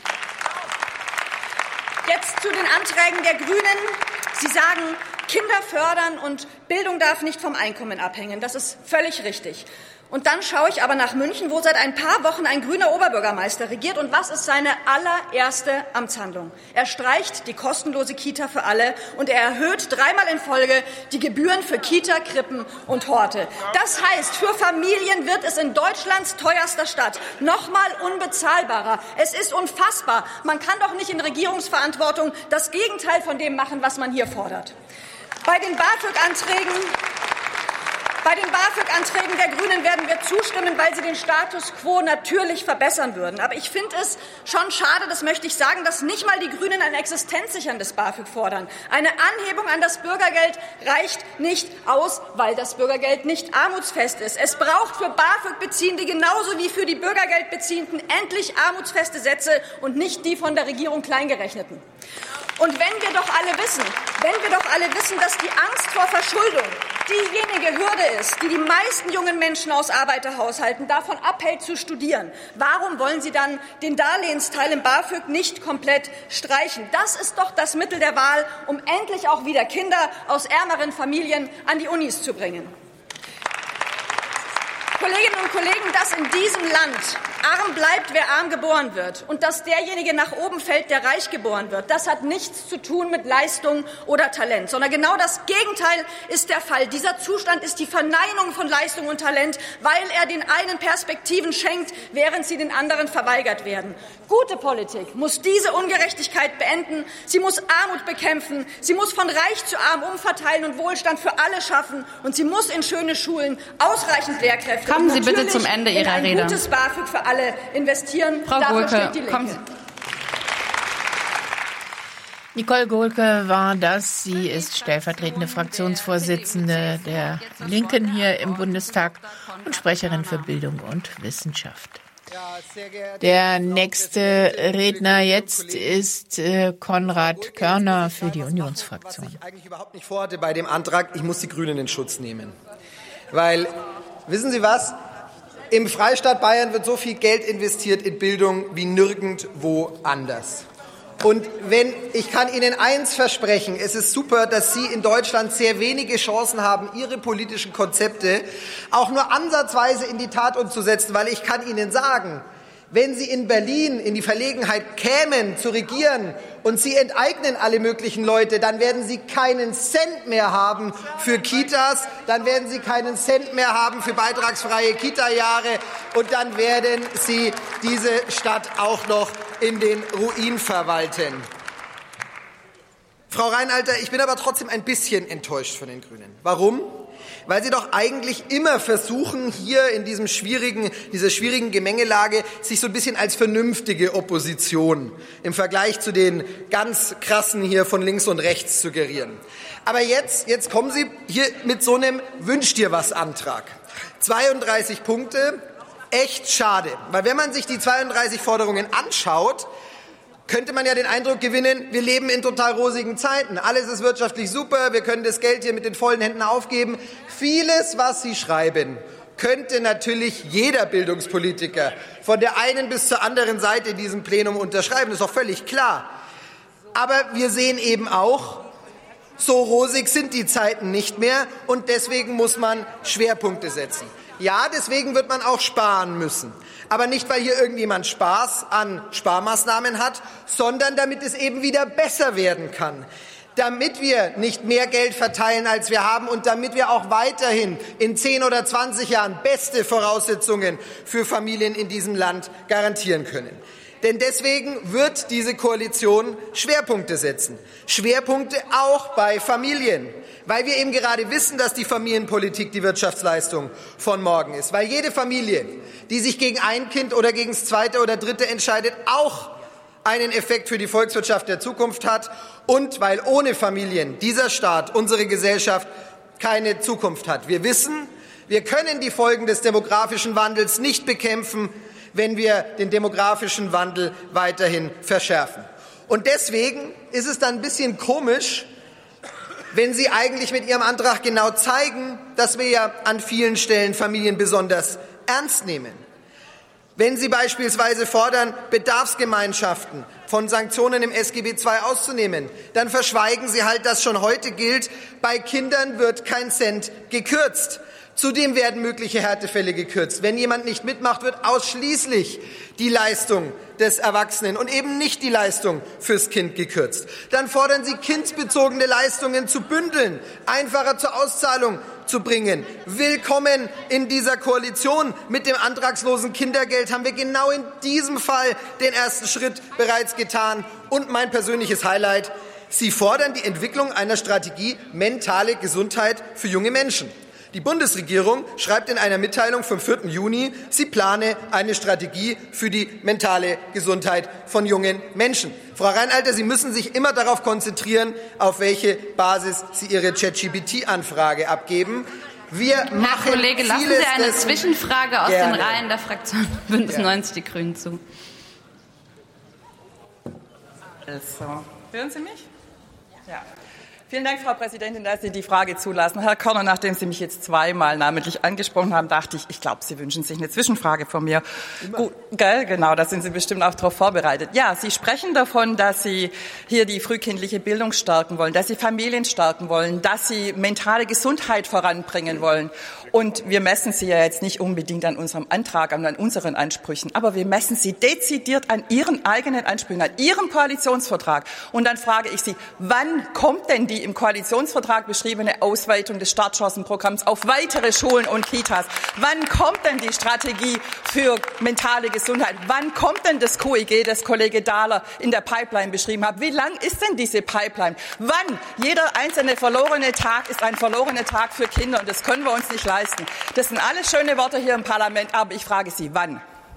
Jetzt zu den Anträgen der Grünen. Sie sagen, Kinder fördern und Bildung darf nicht vom Einkommen abhängen. Das ist völlig richtig. Und dann schaue ich aber nach München, wo seit ein paar Wochen ein grüner Oberbürgermeister regiert. Und was ist seine allererste Amtshandlung? Er streicht die kostenlose Kita für alle und er erhöht dreimal in Folge die Gebühren für Kita, Krippen und Horte. Das heißt, für Familien wird es in Deutschlands teuerster Stadt noch mal unbezahlbarer. Es ist unfassbar. Man kann doch nicht in Regierungsverantwortung das Gegenteil von dem machen, was man hier fordert. Bei den BAföG-Anträgen Bei den BAföG-Anträgen der Grünen werden wir zustimmen, weil sie den Status quo natürlich verbessern würden. Aber ich finde es schon schade, das möchte ich sagen, dass nicht mal die Grünen ein existenzsicherndes BAföG fordern. Eine Anhebung an das Bürgergeld reicht nicht aus, weil das Bürgergeld nicht armutsfest ist. Es braucht für BAföG-Beziehende genauso wie für die Bürgergeldbeziehenden endlich armutsfeste Sätze und nicht die von der Regierung kleingerechneten. Und wenn wir doch alle wissen, wenn wir doch alle wissen, dass die Angst vor Verschuldung diejenige Hürde ist, die die meisten jungen Menschen aus Arbeiterhaushalten davon abhält zu studieren, warum wollen Sie dann den Darlehensteil im BAföG nicht komplett streichen? Das ist doch das Mittel der Wahl, um endlich auch wieder Kinder aus ärmeren Familien an die Unis zu bringen. Kolleginnen und Kollegen, dass in diesem Land arm bleibt, wer arm geboren wird, und dass derjenige nach oben fällt, der reich geboren wird, das hat nichts zu tun mit Leistung oder Talent, sondern genau das Gegenteil ist der Fall. Dieser Zustand ist die Verneinung von Leistung und Talent, weil er den einen Perspektiven schenkt, während sie den anderen verweigert werden. Gute Politik muss diese Ungerechtigkeit beenden. Sie muss Armut bekämpfen. Sie muss von reich zu arm umverteilen und Wohlstand für alle schaffen. Und sie muss in schöne Schulen ausreichend Lehrkräfte Kommen Sie bitte zum Ende Ihrer in ein Rede. Gutes BAföG für alle investieren. Frau Dafür Gohlke, steht die Linke. kommen Sie. Nicole Gohlke war das. Sie ist stellvertretende Fraktionsvorsitzende der Linken hier im Bundestag und Sprecherin für Bildung und Wissenschaft. Der nächste Redner jetzt ist äh, Konrad Körner für die Unionsfraktion. Was ich eigentlich überhaupt nicht vorhatte bei dem Antrag, ich muss die Grünen in Schutz nehmen. Weil, wissen Sie was? Im Freistaat Bayern wird so viel Geld investiert in Bildung wie nirgendwo anders. Und wenn, ich kann Ihnen eins versprechen, es ist super, dass Sie in Deutschland sehr wenige Chancen haben, Ihre politischen Konzepte auch nur ansatzweise in die Tat umzusetzen, weil ich kann Ihnen sagen, wenn Sie in Berlin in die Verlegenheit kämen, zu regieren und Sie enteignen alle möglichen Leute, dann werden Sie keinen Cent mehr haben für Kitas, dann werden Sie keinen Cent mehr haben für beitragsfreie Kita-Jahre und dann werden Sie diese Stadt auch noch in den Ruin verwalten. Frau Reinalter, ich bin aber trotzdem ein bisschen enttäuscht von den Grünen. Warum? Weil sie doch eigentlich immer versuchen, hier in diesem schwierigen, dieser schwierigen Gemengelage sich so ein bisschen als vernünftige Opposition im Vergleich zu den ganz krassen hier von links und rechts suggerieren. Aber jetzt, jetzt kommen Sie hier mit so einem Wünsch-dir-was-Antrag. zweiunddreißig Punkte, echt schade. Weil wenn man sich die zweiunddreißig Forderungen anschaut, könnte man ja den Eindruck gewinnen, wir leben in total rosigen Zeiten. Alles ist wirtschaftlich super, wir können das Geld hier mit den vollen Händen aufgeben. Vieles, was Sie schreiben, könnte natürlich jeder Bildungspolitiker von der einen bis zur anderen Seite in diesem Plenum unterschreiben. Das ist doch völlig klar. Aber wir sehen eben auch, so rosig sind die Zeiten nicht mehr und deswegen muss man Schwerpunkte setzen. Ja, deswegen wird man auch sparen müssen. Aber nicht, weil hier irgendjemand Spaß an Sparmaßnahmen hat, sondern damit es eben wieder besser werden kann. Damit wir nicht mehr Geld verteilen, als wir haben und damit wir auch weiterhin in zehn oder zwanzig Jahren beste Voraussetzungen für Familien in diesem Land garantieren können. Denn deswegen wird diese Koalition Schwerpunkte setzen. Schwerpunkte auch bei Familien. Weil wir eben gerade wissen, dass die Familienpolitik die Wirtschaftsleistung von morgen ist. Weil jede Familie, die sich gegen ein Kind oder gegen das zweite oder dritte entscheidet, auch einen Effekt für die Volkswirtschaft der Zukunft hat. Und weil ohne Familien dieser Staat, unsere Gesellschaft, keine Zukunft hat. Wir wissen, wir können die Folgen des demografischen Wandels nicht bekämpfen, wenn wir den demografischen Wandel weiterhin verschärfen. Und deswegen ist es dann ein bisschen komisch, wenn Sie eigentlich mit Ihrem Antrag genau zeigen, dass wir ja an vielen Stellen Familien besonders ernst nehmen. Wenn Sie beispielsweise fordern, Bedarfsgemeinschaften von Sanktionen im S G B zwei auszunehmen, dann verschweigen Sie halt, dass schon heute gilt, bei Kindern wird kein Cent gekürzt. Zudem werden mögliche Härtefälle gekürzt. Wenn jemand nicht mitmacht, wird ausschließlich die Leistung des Erwachsenen und eben nicht die Leistung fürs Kind gekürzt. Dann fordern Sie, kindbezogene Leistungen zu bündeln, einfacher zur Auszahlung zu bringen. Willkommen in dieser Koalition. Mit dem antragslosen Kindergeld haben wir genau in diesem Fall den ersten Schritt bereits getan. Und mein persönliches Highlight: Sie fordern die Entwicklung einer Strategie mentale Gesundheit für junge Menschen. Die Bundesregierung schreibt in einer Mitteilung vom vierten Juni, sie plane eine Strategie für die mentale Gesundheit von jungen Menschen. Frau Reinalter, Sie müssen sich immer darauf konzentrieren, auf welche Basis Sie Ihre ChatGPT-Anfrage abgeben. Wir Herr Kollege, lassen Sie eine Zwischenfrage aus gerne. den Reihen der Fraktion Bündnis neunzig Die Grünen zu. Also, hören Sie mich? Ja. Vielen Dank, Frau Präsidentin, dass Sie die Frage zulassen. Herr Körner, nachdem Sie mich jetzt zweimal namentlich angesprochen haben, dachte ich, ich glaube, Sie wünschen sich eine Zwischenfrage von mir. Gut, gell, genau, da sind Sie bestimmt auch darauf vorbereitet. Ja, Sie sprechen davon, dass Sie hier die frühkindliche Bildung stärken wollen, dass Sie Familien stärken wollen, dass Sie mentale Gesundheit voranbringen wollen. Und wir messen Sie ja jetzt nicht unbedingt an unserem Antrag, an unseren Ansprüchen, aber wir messen Sie dezidiert an Ihren eigenen Ansprüchen, an Ihrem Koalitionsvertrag. Und dann frage ich Sie, wann kommt denn die im Koalitionsvertrag beschriebene Ausweitung des Startchancenprogramms auf weitere Schulen und Kitas? Wann kommt denn die Strategie für mentale Gesundheit? Wann kommt denn das Q I G, das Kollege Dahler in der Pipeline beschrieben hat? Wie lang ist denn diese Pipeline? Wann? Jeder einzelne verlorene Tag ist ein verlorener Tag für Kinder, und das können wir uns nicht leisten. Das sind alles schöne Worte hier im Parlament, aber ich frage Sie, wann?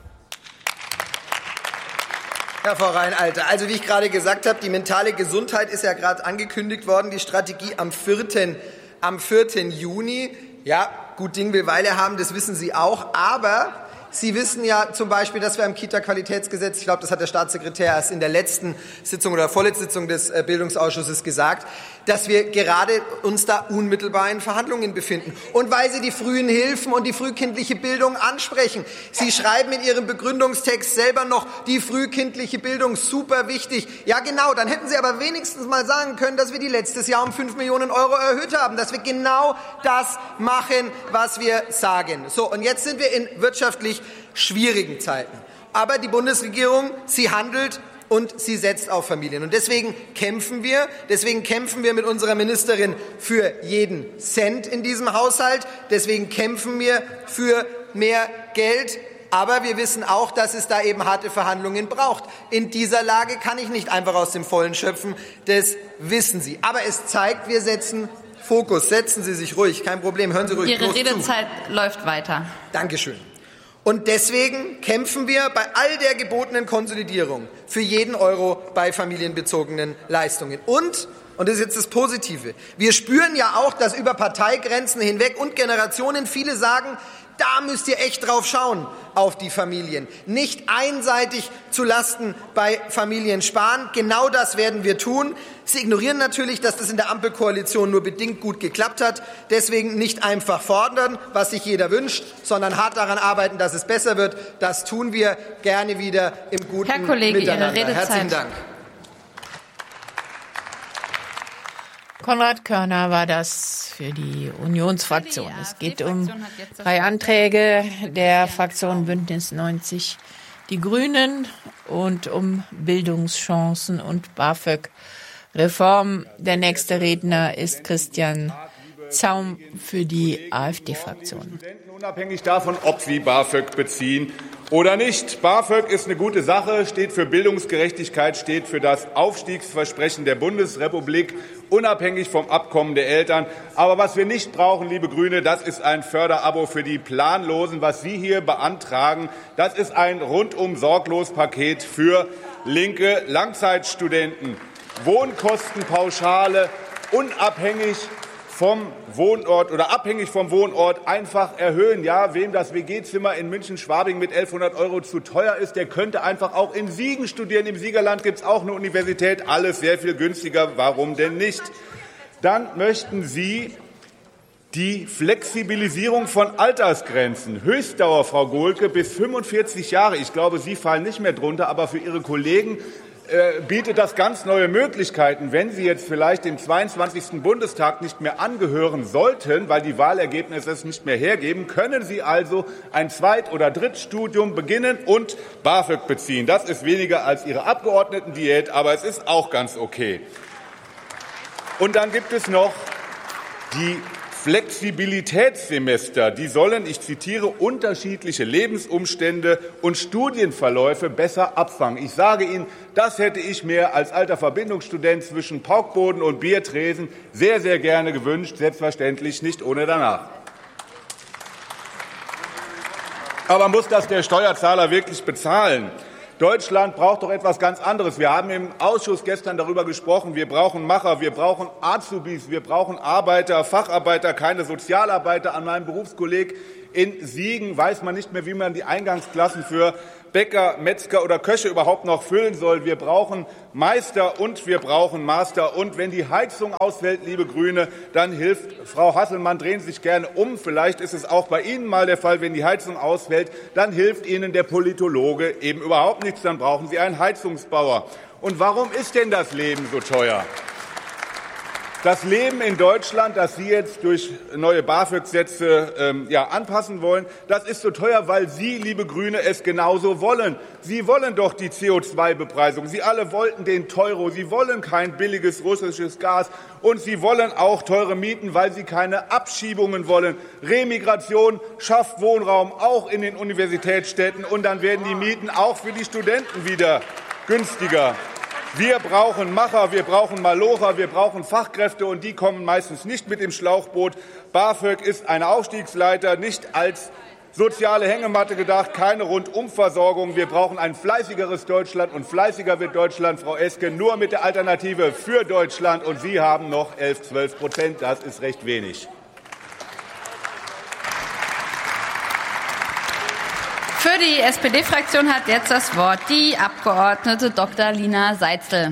Ja, Frau Reinalter, also wie ich gerade gesagt habe, die mentale Gesundheit ist ja gerade angekündigt worden, die Strategie am vierten am vierten Juni. Ja, gut Ding will Weile haben, das wissen Sie auch, aber Sie wissen ja zum Beispiel, dass wir im Kita-Qualitätsgesetz, ich glaube, das hat der Staatssekretär erst in der letzten Sitzung oder vorletzten Sitzung des Bildungsausschusses gesagt, dass wir gerade uns da unmittelbar in Verhandlungen befinden. Und weil Sie die frühen Hilfen und die frühkindliche Bildung ansprechen. Sie schreiben in Ihrem Begründungstext selber noch, die frühkindliche Bildung super wichtig. Ja, genau, dann hätten Sie aber wenigstens mal sagen können, dass wir die letztes Jahr um fünf Millionen Euro erhöht haben, dass wir genau das machen, was wir sagen. So, und jetzt sind wir in wirtschaftlich schwierigen Zeiten. Aber die Bundesregierung, sie handelt und sie setzt auf Familien. Und deswegen kämpfen wir, deswegen kämpfen wir mit unserer Ministerin für jeden Cent in diesem Haushalt. Deswegen kämpfen wir für mehr Geld. Aber wir wissen auch, dass es da eben harte Verhandlungen braucht. In dieser Lage kann ich nicht einfach aus dem Vollen schöpfen. Das wissen Sie. Aber es zeigt, wir setzen Fokus. Setzen Sie sich ruhig. Kein Problem. Hören Sie ruhig Ihre bloß Redezeit zu. läuft weiter. Dankeschön. Und deswegen kämpfen wir bei all der gebotenen Konsolidierung für jeden Euro bei familienbezogenen Leistungen. Und, und das ist jetzt das Positive, wir spüren ja auch, dass über Parteigrenzen hinweg und Generationen viele sagen, da müsst ihr echt drauf schauen, auf die Familien. Nicht einseitig zu Lasten bei Familien sparen. Genau das werden wir tun. Sie ignorieren natürlich, dass das in der Ampelkoalition nur bedingt gut geklappt hat. Deswegen nicht einfach fordern, was sich jeder wünscht, sondern hart daran arbeiten, dass es besser wird. Das tun wir gerne wieder im guten Herr Kollege, Miteinander. Ihre Redezeit. Herzlichen Dank. Konrad Körner war das für die Unionsfraktion. Es geht um drei Anträge der Fraktion Bündnis neunzig Die Grünen und um Bildungschancen und BAföG-Reform. Der nächste Redner ist Christian Zaum für die AfD-Fraktion. Unabhängig davon, ob sie BAföG beziehen oder nicht. BAföG ist eine gute Sache, steht für Bildungsgerechtigkeit, steht für das Aufstiegsversprechen der Bundesrepublik, unabhängig vom Abkommen der Eltern. Aber was wir nicht brauchen, liebe Grüne, das ist ein Förderabo für die Planlosen. Was Sie hier beantragen, das ist ein Rundum-Sorglos-Paket für linke Langzeitstudenten. Wohnkostenpauschale, unabhängig vom Wohnort oder abhängig vom Wohnort einfach erhöhen. Ja, wem das W G-Zimmer in München-Schwabing mit elfhundert Euro zu teuer ist, der könnte einfach auch in Siegen studieren. Im Siegerland gibt es auch eine Universität, alles sehr viel günstiger. Warum denn nicht? Dann möchten Sie die Flexibilisierung von Altersgrenzen. Höchstdauer, Frau Gohlke, bis fünfundvierzig Jahre. Ich glaube, Sie fallen nicht mehr drunter, aber für Ihre Kollegen Äh, bietet das ganz neue Möglichkeiten. Wenn Sie jetzt vielleicht dem zweiundzwanzigsten Bundestag nicht mehr angehören sollten, weil die Wahlergebnisse es nicht mehr hergeben, können Sie also ein Zweit- oder Drittstudium beginnen und BAföG beziehen. Das ist weniger als Ihre Abgeordnetendiät, aber es ist auch ganz okay. Und dann gibt es noch die Flexibilitätssemester, die sollen, ich zitiere, unterschiedliche Lebensumstände und Studienverläufe besser abfangen. Ich sage Ihnen, das hätte ich mir als alter Verbindungsstudent zwischen Paukboden und Biertresen sehr, sehr gerne gewünscht, selbstverständlich nicht ohne danach. Aber muss das der Steuerzahler wirklich bezahlen? Deutschland braucht doch etwas ganz anderes. Wir haben im Ausschuss gestern darüber gesprochen. Wir brauchen Macher, wir brauchen Azubis, wir brauchen Arbeiter, Facharbeiter, keine Sozialarbeiter. An meinem Berufskolleg in Siegen weiß man nicht mehr, wie man die Eingangsklassen für Bäcker, Metzger oder Köche überhaupt noch füllen soll. Wir brauchen Meister und wir brauchen Master. Und wenn die Heizung ausfällt, liebe Grüne, dann hilft Frau Hasselmann, drehen Sie sich gerne um. Vielleicht ist es auch bei Ihnen mal der Fall, wenn die Heizung ausfällt, dann hilft Ihnen der Politologe eben überhaupt nichts. Dann brauchen Sie einen Heizungsbauer. Und warum ist denn das Leben so teuer? Das Leben in Deutschland, das Sie jetzt durch neue BAföG-Sätze ähm, ja, anpassen wollen, das ist so teuer, weil Sie, liebe Grüne, es genauso wollen. Sie wollen doch die C O zwei Bepreisung. Sie alle wollten den Teuro. Sie wollen kein billiges russisches Gas. Und Sie wollen auch teure Mieten, weil Sie keine Abschiebungen wollen. Remigration schafft Wohnraum auch in den Universitätsstädten. Und dann werden die Mieten auch für die Studenten wieder günstiger. Wir brauchen Macher, wir brauchen Malocher, wir brauchen Fachkräfte, und die kommen meistens nicht mit dem Schlauchboot. BAföG ist eine Aufstiegsleiter, nicht als soziale Hängematte gedacht, keine Rundumversorgung. Wir brauchen ein fleißigeres Deutschland, und fleißiger wird Deutschland, Frau Eske, nur mit der Alternative für Deutschland. Und Sie haben noch elf, zwölf Prozent. Das ist recht wenig. Für die S P D-Fraktion hat jetzt das Wort die Abgeordnete Doktor Lina Seitzel.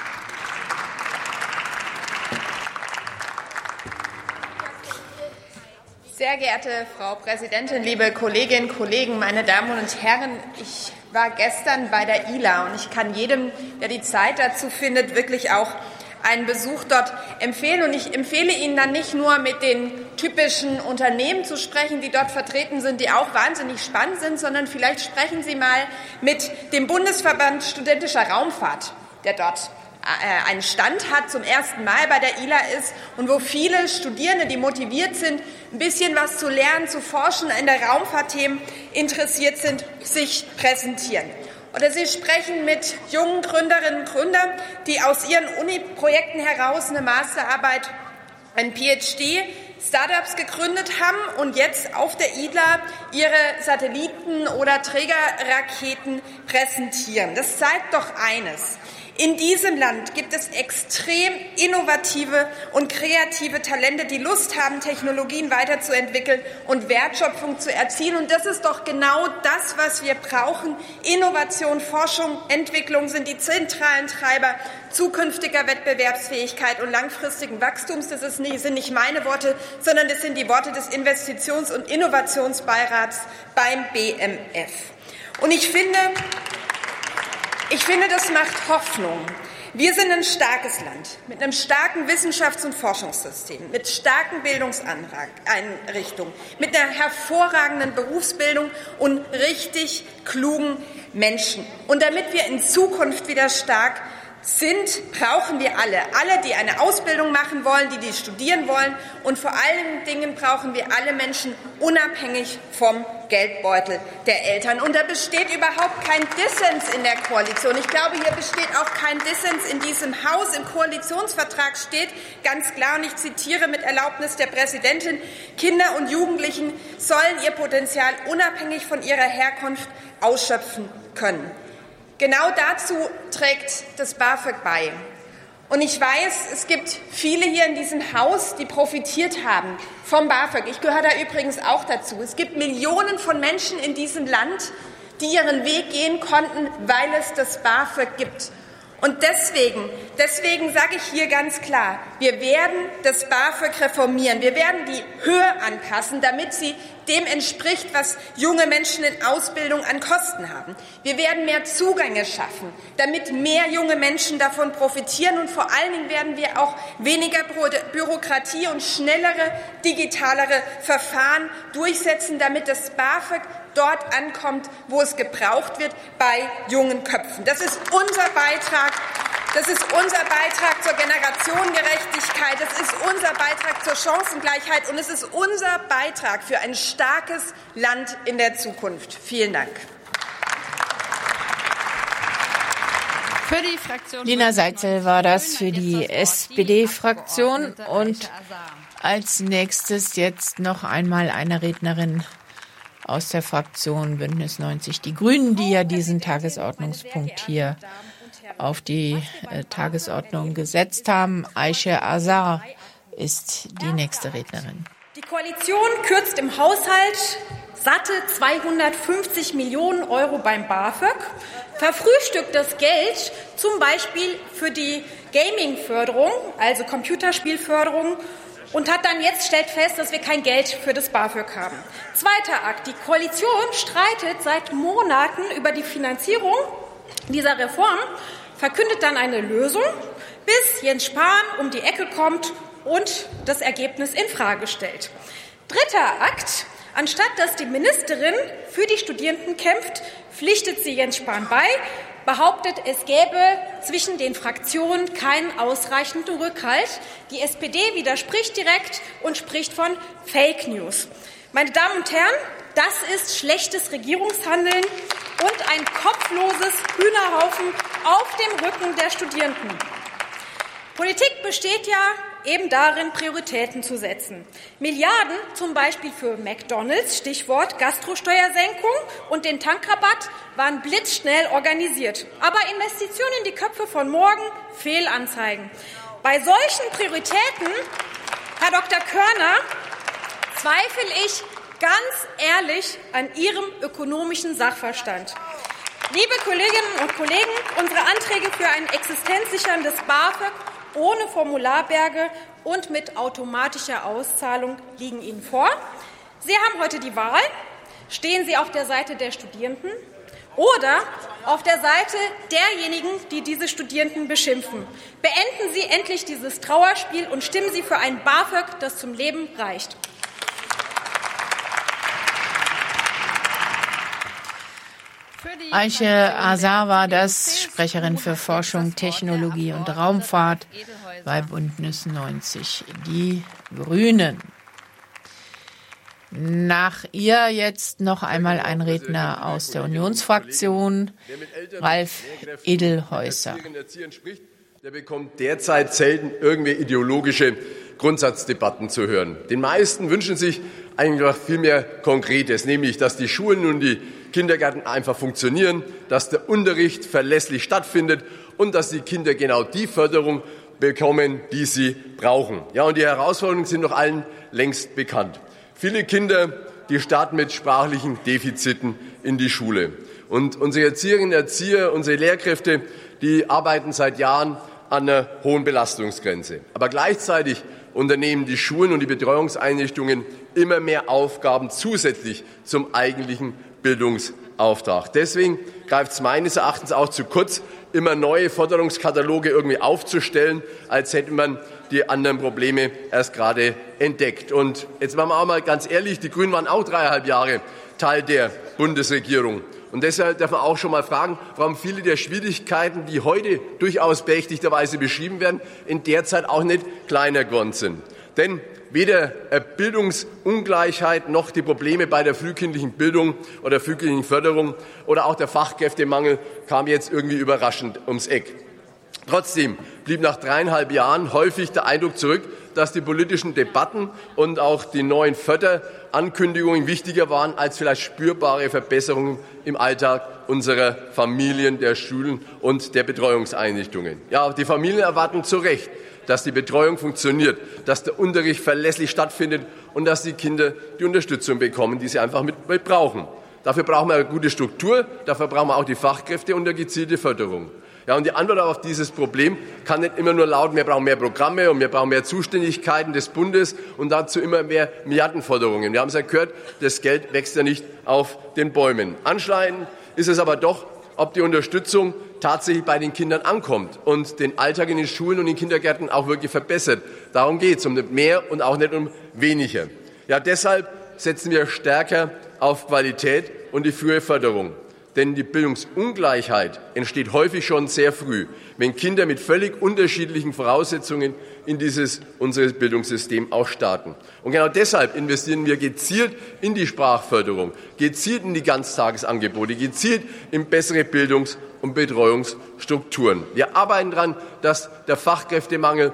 Sehr geehrte Frau Präsidentin, liebe Kolleginnen und Kollegen, meine Damen und Herren! Ich war gestern bei der I L A und ich kann jedem, der die Zeit dazu findet, wirklich auch einen Besuch dort empfehlen. Und ich empfehle Ihnen dann nicht nur, mit den typischen Unternehmen zu sprechen, die dort vertreten sind, die auch wahnsinnig spannend sind, sondern vielleicht sprechen Sie mal mit dem Bundesverband Studentischer Raumfahrt, der dort einen Stand hat, zum ersten Mal bei der I L A ist und wo viele Studierende, die motiviert sind, ein bisschen was zu lernen, zu forschen, in der Raumfahrtthemen interessiert sind, sich präsentieren. Oder Sie sprechen mit jungen Gründerinnen und Gründern, die aus ihren Uni-Projekten heraus eine Masterarbeit, ein P H D, Startups gegründet haben und jetzt auf der I L A ihre Satelliten oder Trägerraketen präsentieren. Das zeigt doch eines: In diesem Land gibt es extrem innovative und kreative Talente, die Lust haben, Technologien weiterzuentwickeln und Wertschöpfung zu erzielen. Und das ist doch genau das, was wir brauchen. Innovation, Forschung, Entwicklung sind die zentralen Treiber zukünftiger Wettbewerbsfähigkeit und langfristigen Wachstums. Das ist nicht, sind nicht meine Worte, sondern das sind die Worte des Investitions- und Innovationsbeirats beim B M F. Und ich finde, Ich finde, das macht Hoffnung. Wir sind ein starkes Land mit einem starken Wissenschafts- und Forschungssystem, mit starken Bildungseinrichtungen, mit einer hervorragenden Berufsbildung und richtig klugen Menschen. Und damit wir in Zukunft wieder stark sind, brauchen wir alle. Alle, die eine Ausbildung machen wollen, die die studieren wollen. Und vor allen Dingen brauchen wir alle Menschen, unabhängig vom Geldbeutel der Eltern. Und da besteht überhaupt kein Dissens in der Koalition. Ich glaube, hier besteht auch kein Dissens in diesem Haus. Im Koalitionsvertrag steht ganz klar, und ich zitiere mit Erlaubnis der Präsidentin: Kinder und Jugendlichen sollen ihr Potenzial unabhängig von ihrer Herkunft ausschöpfen können. Genau dazu trägt das BAföG bei. Und ich weiß, es gibt viele hier in diesem Haus, die profitiert haben vom BAföG. Ich gehöre da übrigens auch dazu. Es gibt Millionen von Menschen in diesem Land, die ihren Weg gehen konnten, weil es das BAföG gibt. Und deswegen, deswegen sage ich hier ganz klar, wir werden das BAföG reformieren. Wir werden die Höhe anpassen, damit sie dem entspricht, was junge Menschen in Ausbildung an Kosten haben. Wir werden mehr Zugänge schaffen, damit mehr junge Menschen davon profitieren. Und vor allen Dingen werden wir auch weniger Bürokratie und schnellere, digitalere Verfahren durchsetzen, damit das BAföG dort ankommt, wo es gebraucht wird, bei jungen Köpfen. Das ist unser Beitrag. Das ist unser Beitrag zur Generationengerechtigkeit, das ist unser Beitrag zur Chancengleichheit und es ist unser Beitrag für ein starkes Land in der Zukunft. Vielen Dank. Für die Fraktion Lina Seitzel war das für die S P D-Fraktion. Und als nächstes jetzt noch einmal eine Rednerin aus der Fraktion Bündnis neunzig Die Grünen, die ja diesen Tagesordnungspunkt hier auf die äh, Tagesordnung gesetzt haben. Ayşe Azar ist die nächste Rednerin. Die Koalition kürzt im Haushalt satte zweihundertfünfzig Millionen Euro beim BAföG, verfrühstückt das Geld zum Beispiel für die Gaming-Förderung, also Computerspielförderung, und hat dann jetzt stellt fest, dass wir kein Geld für das BAföG haben. Zweiter Akt. Die Koalition streitet seit Monaten über die Finanzierung dieser Reform, verkündet dann eine Lösung, bis Jens Spahn um die Ecke kommt und das Ergebnis infrage stellt. Dritter Akt. Anstatt dass die Ministerin für die Studierenden kämpft, pflichtet sie Jens Spahn bei, behauptet, es gäbe zwischen den Fraktionen keinen ausreichenden Rückhalt. Die S P D widerspricht direkt und spricht von Fake News. Meine Damen und Herren, das ist schlechtes Regierungshandeln und ein kopfloses Hühnerhaufen auf dem Rücken der Studierenden. Politik besteht ja eben darin, Prioritäten zu setzen. Milliarden zum Beispiel für McDonald's, Stichwort Gastrosteuersenkung, und den Tankrabatt waren blitzschnell organisiert. Aber Investitionen in die Köpfe von morgen, Fehlanzeigen. Bei solchen Prioritäten, Herr Doktor Körner, zweifle ich ganz ehrlich an Ihrem ökonomischen Sachverstand. Liebe Kolleginnen und Kollegen, unsere Anträge für ein existenzsicherndes BAföG ohne Formularberge und mit automatischer Auszahlung liegen Ihnen vor. Sie haben heute die Wahl. Stehen Sie auf der Seite der Studierenden oder auf der Seite derjenigen, die diese Studierenden beschimpfen? Beenden Sie endlich dieses Trauerspiel und stimmen Sie für ein BAföG, das zum Leben reicht. Ayşe Azar war das, Sprecherin für Forschung, Technologie und Raumfahrt bei Bündnis neunzig Die Grünen. Nach ihr jetzt noch einmal ein Redner aus der Unionsfraktion, Ralf Edelhäuser. Der bekommt derzeit selten irgendwie ideologische Grundsatzdebatten zu hören. Den meisten wünschen sich eigentlich viel mehr Konkretes, nämlich, dass die Schulen und die Kindergärten einfach funktionieren, dass der Unterricht verlässlich stattfindet und dass die Kinder genau die Förderung bekommen, die sie brauchen. Ja, und die Herausforderungen sind noch allen längst bekannt. Viele Kinder, die starten mit sprachlichen Defiziten in die Schule. Und unsere Erzieherinnen und Erzieher, unsere Lehrkräfte, die arbeiten seit Jahren an einer hohen Belastungsgrenze. Aber gleichzeitig unternehmen die Schulen und die Betreuungseinrichtungen immer mehr Aufgaben zusätzlich zum eigentlichen Bildungsauftrag. Deswegen greift es meines Erachtens auch zu kurz, immer neue Forderungskataloge irgendwie aufzustellen, als hätte man die anderen Probleme erst gerade entdeckt. Und jetzt machen wir auch mal ganz ehrlich, die Grünen waren auch dreieinhalb Jahre Teil der Bundesregierung. Und deshalb darf man auch schon mal fragen, warum viele der Schwierigkeiten, die heute durchaus berechtigterweise beschrieben werden, in der Zeit auch nicht kleiner geworden sind. Denn weder Bildungsungleichheit noch die Probleme bei der frühkindlichen Bildung oder frühkindlichen Förderung oder auch der Fachkräftemangel kam jetzt irgendwie überraschend ums Eck. Trotzdem blieb nach dreieinhalb Jahren häufig der Eindruck zurück, dass die politischen Debatten und auch die neuen Förderankündigungen wichtiger waren als vielleicht spürbare Verbesserungen im Alltag unserer Familien, der Schulen und der Betreuungseinrichtungen. Ja, die Familien erwarten zu Recht, dass die Betreuung funktioniert, dass der Unterricht verlässlich stattfindet und dass die Kinder die Unterstützung bekommen, die sie einfach mit, mit brauchen. Dafür brauchen wir eine gute Struktur, dafür brauchen wir auch die Fachkräfte und eine gezielte Förderung. Ja, und die Antwort auf dieses Problem kann nicht immer nur lauten, wir brauchen mehr Programme und wir brauchen mehr Zuständigkeiten des Bundes und dazu immer mehr Milliardenforderungen. Wir haben es ja gehört, das Geld wächst ja nicht auf den Bäumen. Anscheinend ist es aber doch, ob die Unterstützung tatsächlich bei den Kindern ankommt und den Alltag in den Schulen und in den Kindergärten auch wirklich verbessert. Darum geht es, um nicht mehr und auch nicht um weniger. Ja, deshalb setzen wir stärker auf Qualität und die frühe Förderung. Denn die Bildungsungleichheit entsteht häufig schon sehr früh, wenn Kinder mit völlig unterschiedlichen Voraussetzungen in dieses unseres Bildungssystem auch starten. Und genau deshalb investieren wir gezielt in die Sprachförderung, gezielt in die Ganztagesangebote, gezielt in bessere Bildungs- und Betreuungsstrukturen. Wir arbeiten daran, dass der Fachkräftemangel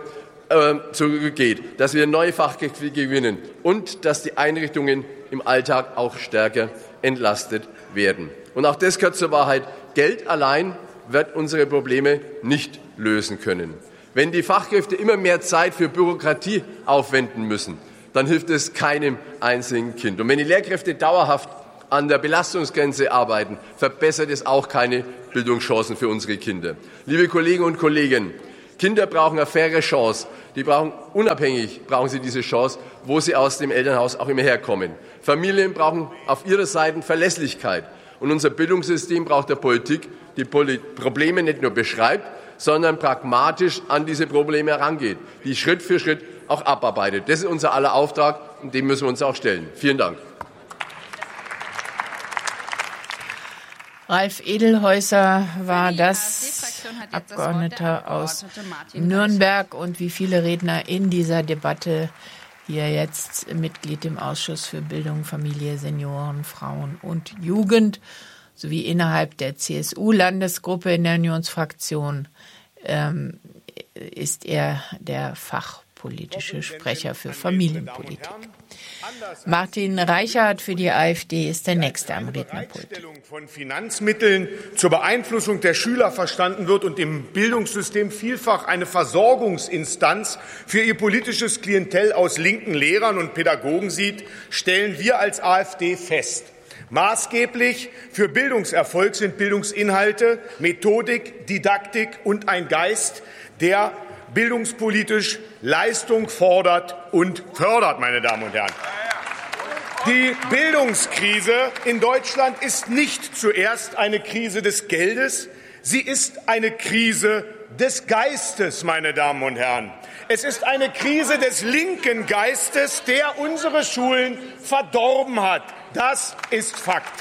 äh, zurückgeht, dass wir neue Fachkräfte gewinnen und dass die Einrichtungen im Alltag auch stärker entlastet werden. Und auch das gehört zur Wahrheit. Geld allein wird unsere Probleme nicht lösen können. Wenn die Fachkräfte immer mehr Zeit für Bürokratie aufwenden müssen, dann hilft es keinem einzigen Kind. Und wenn die Lehrkräfte dauerhaft an der Belastungsgrenze arbeiten, verbessert es auch keine Bildungschancen für unsere Kinder. Liebe Kolleginnen und Kollegen, Kinder brauchen eine faire Chance. Die brauchen unabhängig, brauchen sie diese Chance, wo sie aus dem Elternhaus auch immer herkommen. Familien brauchen auf ihrer Seite Verlässlichkeit. Und unser Bildungssystem braucht der Politik, die Probleme nicht nur beschreibt, sondern pragmatisch an diese Probleme herangeht, die Schritt für Schritt auch abarbeitet. Das ist unser aller Auftrag und dem müssen wir uns auch stellen. Vielen Dank. Ralf Edelhäuser war das, Abgeordneter aus Nürnberg und wie viele Redner in dieser Debatte hier jetzt Mitglied im Ausschuss für Bildung, Familie, Senioren, Frauen und Jugend sowie innerhalb der C S U-Landesgruppe in der Unionsfraktion ähm, ist er der fachpolitische Sprecher für Familienpolitik. Martin Reichert für die AfD ist der nächste am Rednerpult. Von Finanzmitteln zur Beeinflussung der Schüler verstanden wird und im Bildungssystem vielfach eine Versorgungsinstanz für ihr politisches Klientel aus linken Lehrern und Pädagogen sieht, stellen wir als AfD fest. Maßgeblich für Bildungserfolg sind Bildungsinhalte, Methodik, Didaktik und ein Geist, der bildungspolitisch Leistung fordert und fördert, meine Damen und Herren. Die Bildungskrise in Deutschland ist nicht zuerst eine Krise des Geldes, sie ist eine Krise des Geistes, meine Damen und Herren. Es ist eine Krise des linken Geistes, der unsere Schulen verdorben hat. Das ist Fakt.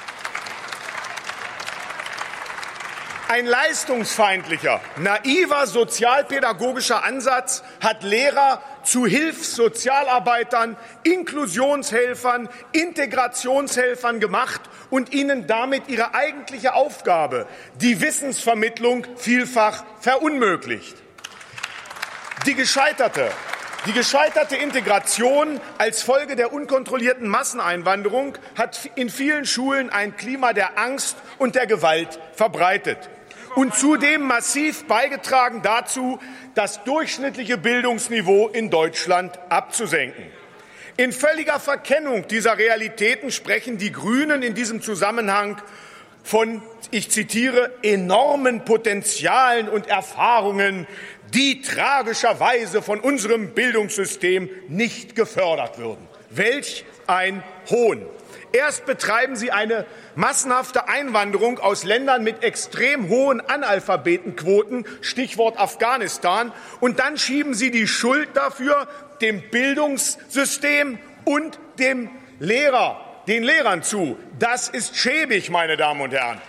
Ein leistungsfeindlicher, naiver sozialpädagogischer Ansatz hat Lehrer zu Hilfssozialarbeitern, Inklusionshelfern, Integrationshelfern gemacht und ihnen damit ihre eigentliche Aufgabe, die Wissensvermittlung, vielfach verunmöglicht. Die gescheiterte Die gescheiterte Integration als Folge der unkontrollierten Masseneinwanderung hat in vielen Schulen ein Klima der Angst und der Gewalt verbreitet und zudem massiv beigetragen dazu, das durchschnittliche Bildungsniveau in Deutschland abzusenken. In völliger Verkennung dieser Realitäten sprechen die Grünen in diesem Zusammenhang von, ich zitiere, enormen Potenzialen und Erfahrungen, die tragischerweise von unserem Bildungssystem nicht gefördert würden. Welch ein Hohn! Erst betreiben Sie eine massenhafte Einwanderung aus Ländern mit extrem hohen Analphabetenquoten, Stichwort Afghanistan, und dann schieben Sie die Schuld dafür dem Bildungssystem und dem Lehrer, den Lehrern zu. Das ist schäbig, meine Damen und Herren.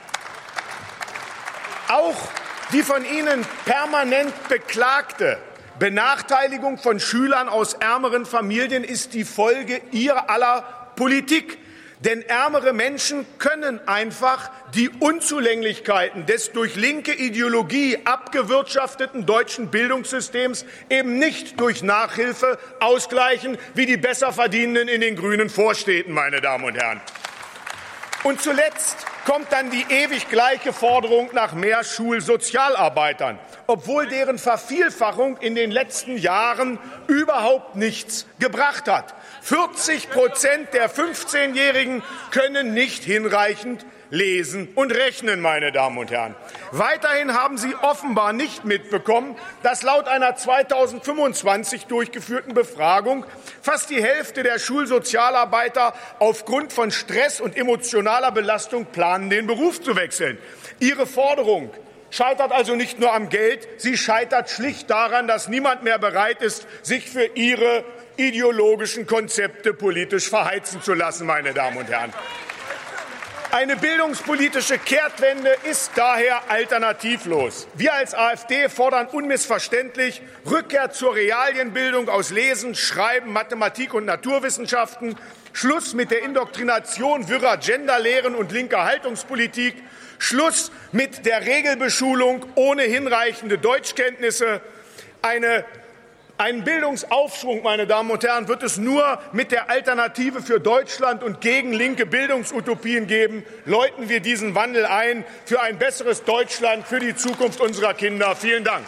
Auch die von Ihnen permanent beklagte Benachteiligung von Schülern aus ärmeren Familien ist die Folge Ihrer aller Politik. Denn ärmere Menschen können einfach die Unzulänglichkeiten des durch linke Ideologie abgewirtschafteten deutschen Bildungssystems eben nicht durch Nachhilfe ausgleichen, wie die Besserverdienenden in den grünen Vorstädten, meine Damen und Herren. Und zuletzt kommt dann die ewig gleiche Forderung nach mehr Schulsozialarbeitern, obwohl deren Vervielfachung in den letzten Jahren überhaupt nichts gebracht hat. vierzig Prozent der fünfzehnjährigen können nicht hinreichend lesen und rechnen, meine Damen und Herren. Weiterhin haben Sie offenbar nicht mitbekommen, dass laut einer zweitausendfünfundzwanzig durchgeführten Befragung fast die Hälfte der Schulsozialarbeiter aufgrund von Stress und emotionaler Belastung planen, den Beruf zu wechseln. Ihre Forderung scheitert also nicht nur am Geld, sie scheitert schlicht daran, dass niemand mehr bereit ist, sich für ihre ideologischen Konzepte politisch verheizen zu lassen, meine Damen und Herren. Eine bildungspolitische Kehrtwende ist daher alternativlos. Wir als AfD fordern unmissverständlich Rückkehr zur Realienbildung aus Lesen, Schreiben, Mathematik und Naturwissenschaften, Schluss mit der Indoktrination wirrer Genderlehren und linker Haltungspolitik, Schluss mit der Regelbeschulung ohne hinreichende Deutschkenntnisse, eine Einen Bildungsaufschwung, meine Damen und Herren, wird es nur mit der Alternative für Deutschland und gegen linke Bildungsutopien geben. Läuten wir diesen Wandel ein für ein besseres Deutschland, für die Zukunft unserer Kinder. Vielen Dank.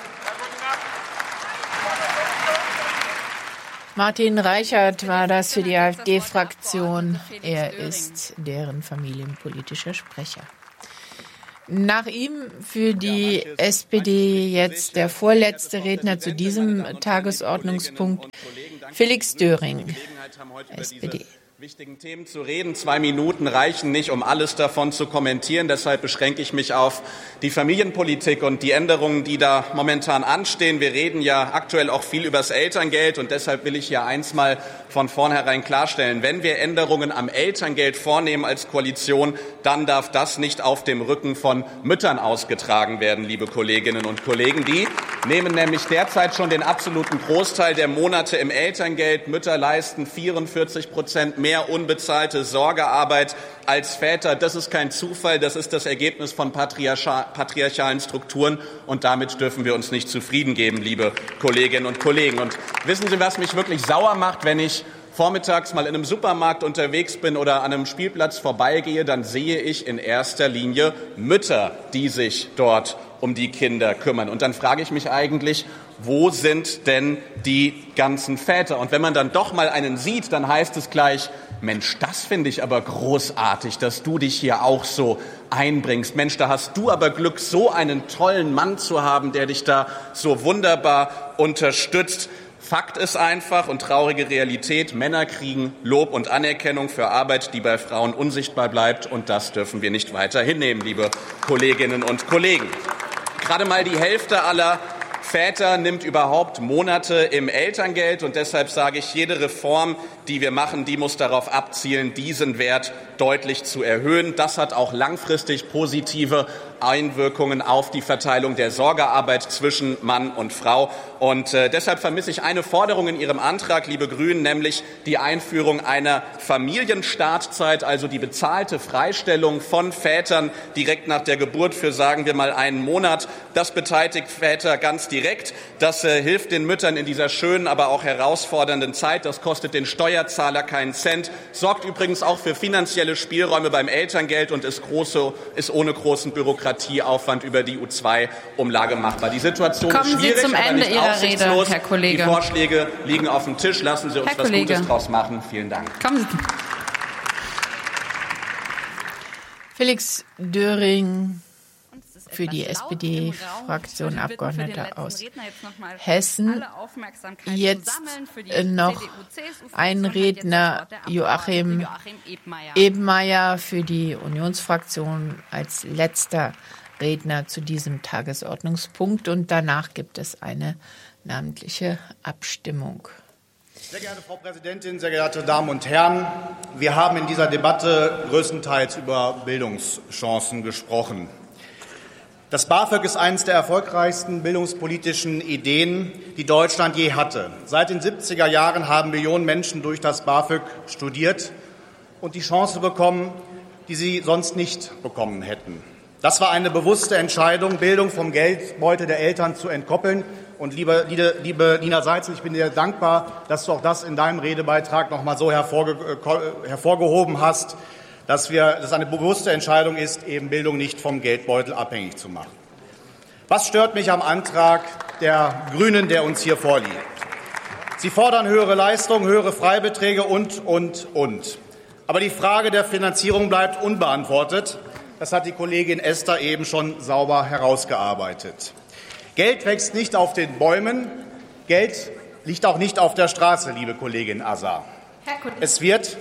Martin Reichert war das für die AfD-Fraktion. Er ist deren familienpolitischer Sprecher. Nach ihm für die S P D jetzt der vorletzte Redner zu diesem Tagesordnungspunkt, Felix Döring, S P D. Wichtigen Themen zu reden. Zwei Minuten reichen nicht, um alles davon zu kommentieren. Deshalb beschränke ich mich auf die Familienpolitik und die Änderungen, die da momentan anstehen. Wir reden ja aktuell auch viel über das Elterngeld und deshalb will ich hier eins mal von vornherein klarstellen. Wenn wir Änderungen am Elterngeld vornehmen als Koalition, dann darf das nicht auf dem Rücken von Müttern ausgetragen werden, liebe Kolleginnen und Kollegen. Die nehmen nämlich derzeit schon den absoluten Großteil der Monate im Elterngeld. Mütter leisten vierundvierzig Prozent mehr unbezahlte Sorgearbeit als Väter. Das ist kein Zufall, das ist das Ergebnis von patriarchalen Strukturen und damit dürfen wir uns nicht zufrieden geben, liebe Kolleginnen und Kollegen. Und wissen Sie, was mich wirklich sauer macht, wenn ich vormittags mal in einem Supermarkt unterwegs bin oder an einem Spielplatz vorbeigehe, dann sehe ich in erster Linie Mütter, die sich dort um die Kinder kümmern. Und dann frage ich mich eigentlich, wo sind denn die ganzen Väter? Und wenn man dann doch mal einen sieht, dann heißt es gleich, Mensch, das finde ich aber großartig, dass du dich hier auch so einbringst. Mensch, da hast du aber Glück, so einen tollen Mann zu haben, der dich da so wunderbar unterstützt. Fakt ist einfach und traurige Realität, Männer kriegen Lob und Anerkennung für Arbeit, die bei Frauen unsichtbar bleibt. Und das dürfen wir nicht weiter hinnehmen, liebe Kolleginnen und Kollegen. Gerade mal die Hälfte aller Väter nimmt überhaupt Monate im Elterngeld. Und deshalb sage ich, jede Reform, die wir machen, die muss darauf abzielen, diesen Wert deutlich zu erhöhen. Das hat auch langfristig positive Einwirkungen auf die Verteilung der Sorgearbeit zwischen Mann und Frau. Und äh, deshalb vermisse ich eine Forderung in Ihrem Antrag, liebe Grünen, nämlich die Einführung einer Familienstartzeit, also die bezahlte Freistellung von Vätern direkt nach der Geburt für, sagen wir mal, einen Monat. Das beteiligt Väter ganz direkt. Das äh, hilft den Müttern in dieser schönen, aber auch herausfordernden Zeit. Das kostet den Steuerzahler keinen Cent, sorgt übrigens auch für finanzielle Spielräume beim Elterngeld und ist, große, ist ohne großen Bürokratieaufwand über die U zwei Umlage machbar. Die Situation Kommen ist schwierig, Sie zum aber Ende nicht Ihrer aussichtslos. Rede, Herr Kollege. Die Vorschläge liegen auf dem Tisch. Lassen Sie uns Herr was Kollege. Gutes draus machen. Vielen Dank. Kommen Sie. Felix Döring für die S P D-Fraktion, Abgeordneter aus Hessen. Jetzt noch ein Redner, Joachim Ebenmeier für die Unionsfraktion als letzter Redner zu diesem Tagesordnungspunkt. Und danach gibt es eine namentliche Abstimmung. Sehr geehrte Frau Präsidentin, sehr geehrte Damen und Herren! Wir haben in dieser Debatte größtenteils über Bildungschancen gesprochen. Das BAföG ist eines der erfolgreichsten bildungspolitischen Ideen, die Deutschland je hatte. Seit den siebziger Jahren haben Millionen Menschen durch das BAföG studiert und die Chance bekommen, die sie sonst nicht bekommen hätten. Das war eine bewusste Entscheidung, Bildung vom Geldbeutel der Eltern zu entkoppeln. Und liebe, liebe, liebe Nina Seitzel, ich bin dir dankbar, dass du auch das in deinem Redebeitrag noch mal so hervorge hervorgehoben hast, dass wir, dass eine bewusste Entscheidung ist, eben Bildung nicht vom Geldbeutel abhängig zu machen. Was stört mich am Antrag der Grünen, der uns hier vorliegt? Sie fordern höhere Leistungen, höhere Freibeträge und, und, und. Aber die Frage der Finanzierung bleibt unbeantwortet. Das hat die Kollegin Esther eben schon sauber herausgearbeitet. Geld wächst nicht auf den Bäumen, Geld liegt auch nicht auf der Straße, liebe Kollegin Azar. Es wird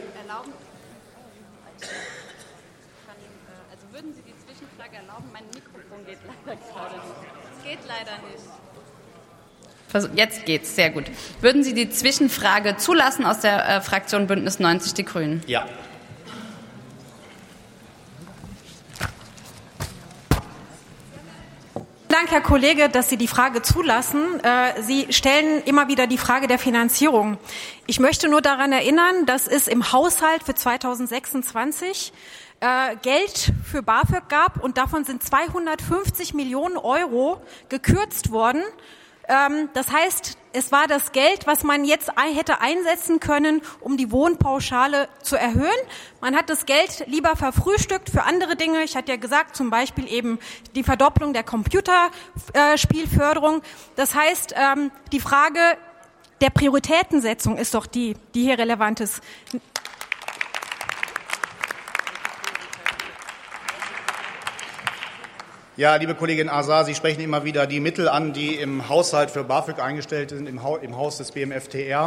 Jetzt geht's, sehr gut. Würden Sie die Zwischenfrage zulassen aus der äh, Fraktion Bündnis neunzig Die Grünen? Ja. Vielen Dank, Herr Kollege, dass Sie die Frage zulassen. Sie stellen immer wieder die Frage der Finanzierung. Ich möchte nur daran erinnern, dass es im Haushalt für zweitausendsechsundzwanzig Geld für BAföG gab und davon sind zweihundertfünfzig Millionen Euro gekürzt worden. Das heißt, es war das Geld, was man jetzt hätte einsetzen können, um die Wohnpauschale zu erhöhen. Man hat das Geld lieber verfrühstückt für andere Dinge. Ich hatte ja gesagt, zum Beispiel eben die Verdopplung der Computerspielförderung. Das heißt, die Frage der Prioritätensetzung ist doch die, die hier relevant ist. Ja, liebe Kollegin Azar, Sie sprechen immer wieder die Mittel an, die im Haushalt für BAföG eingestellt sind, im Haus des B M F T R.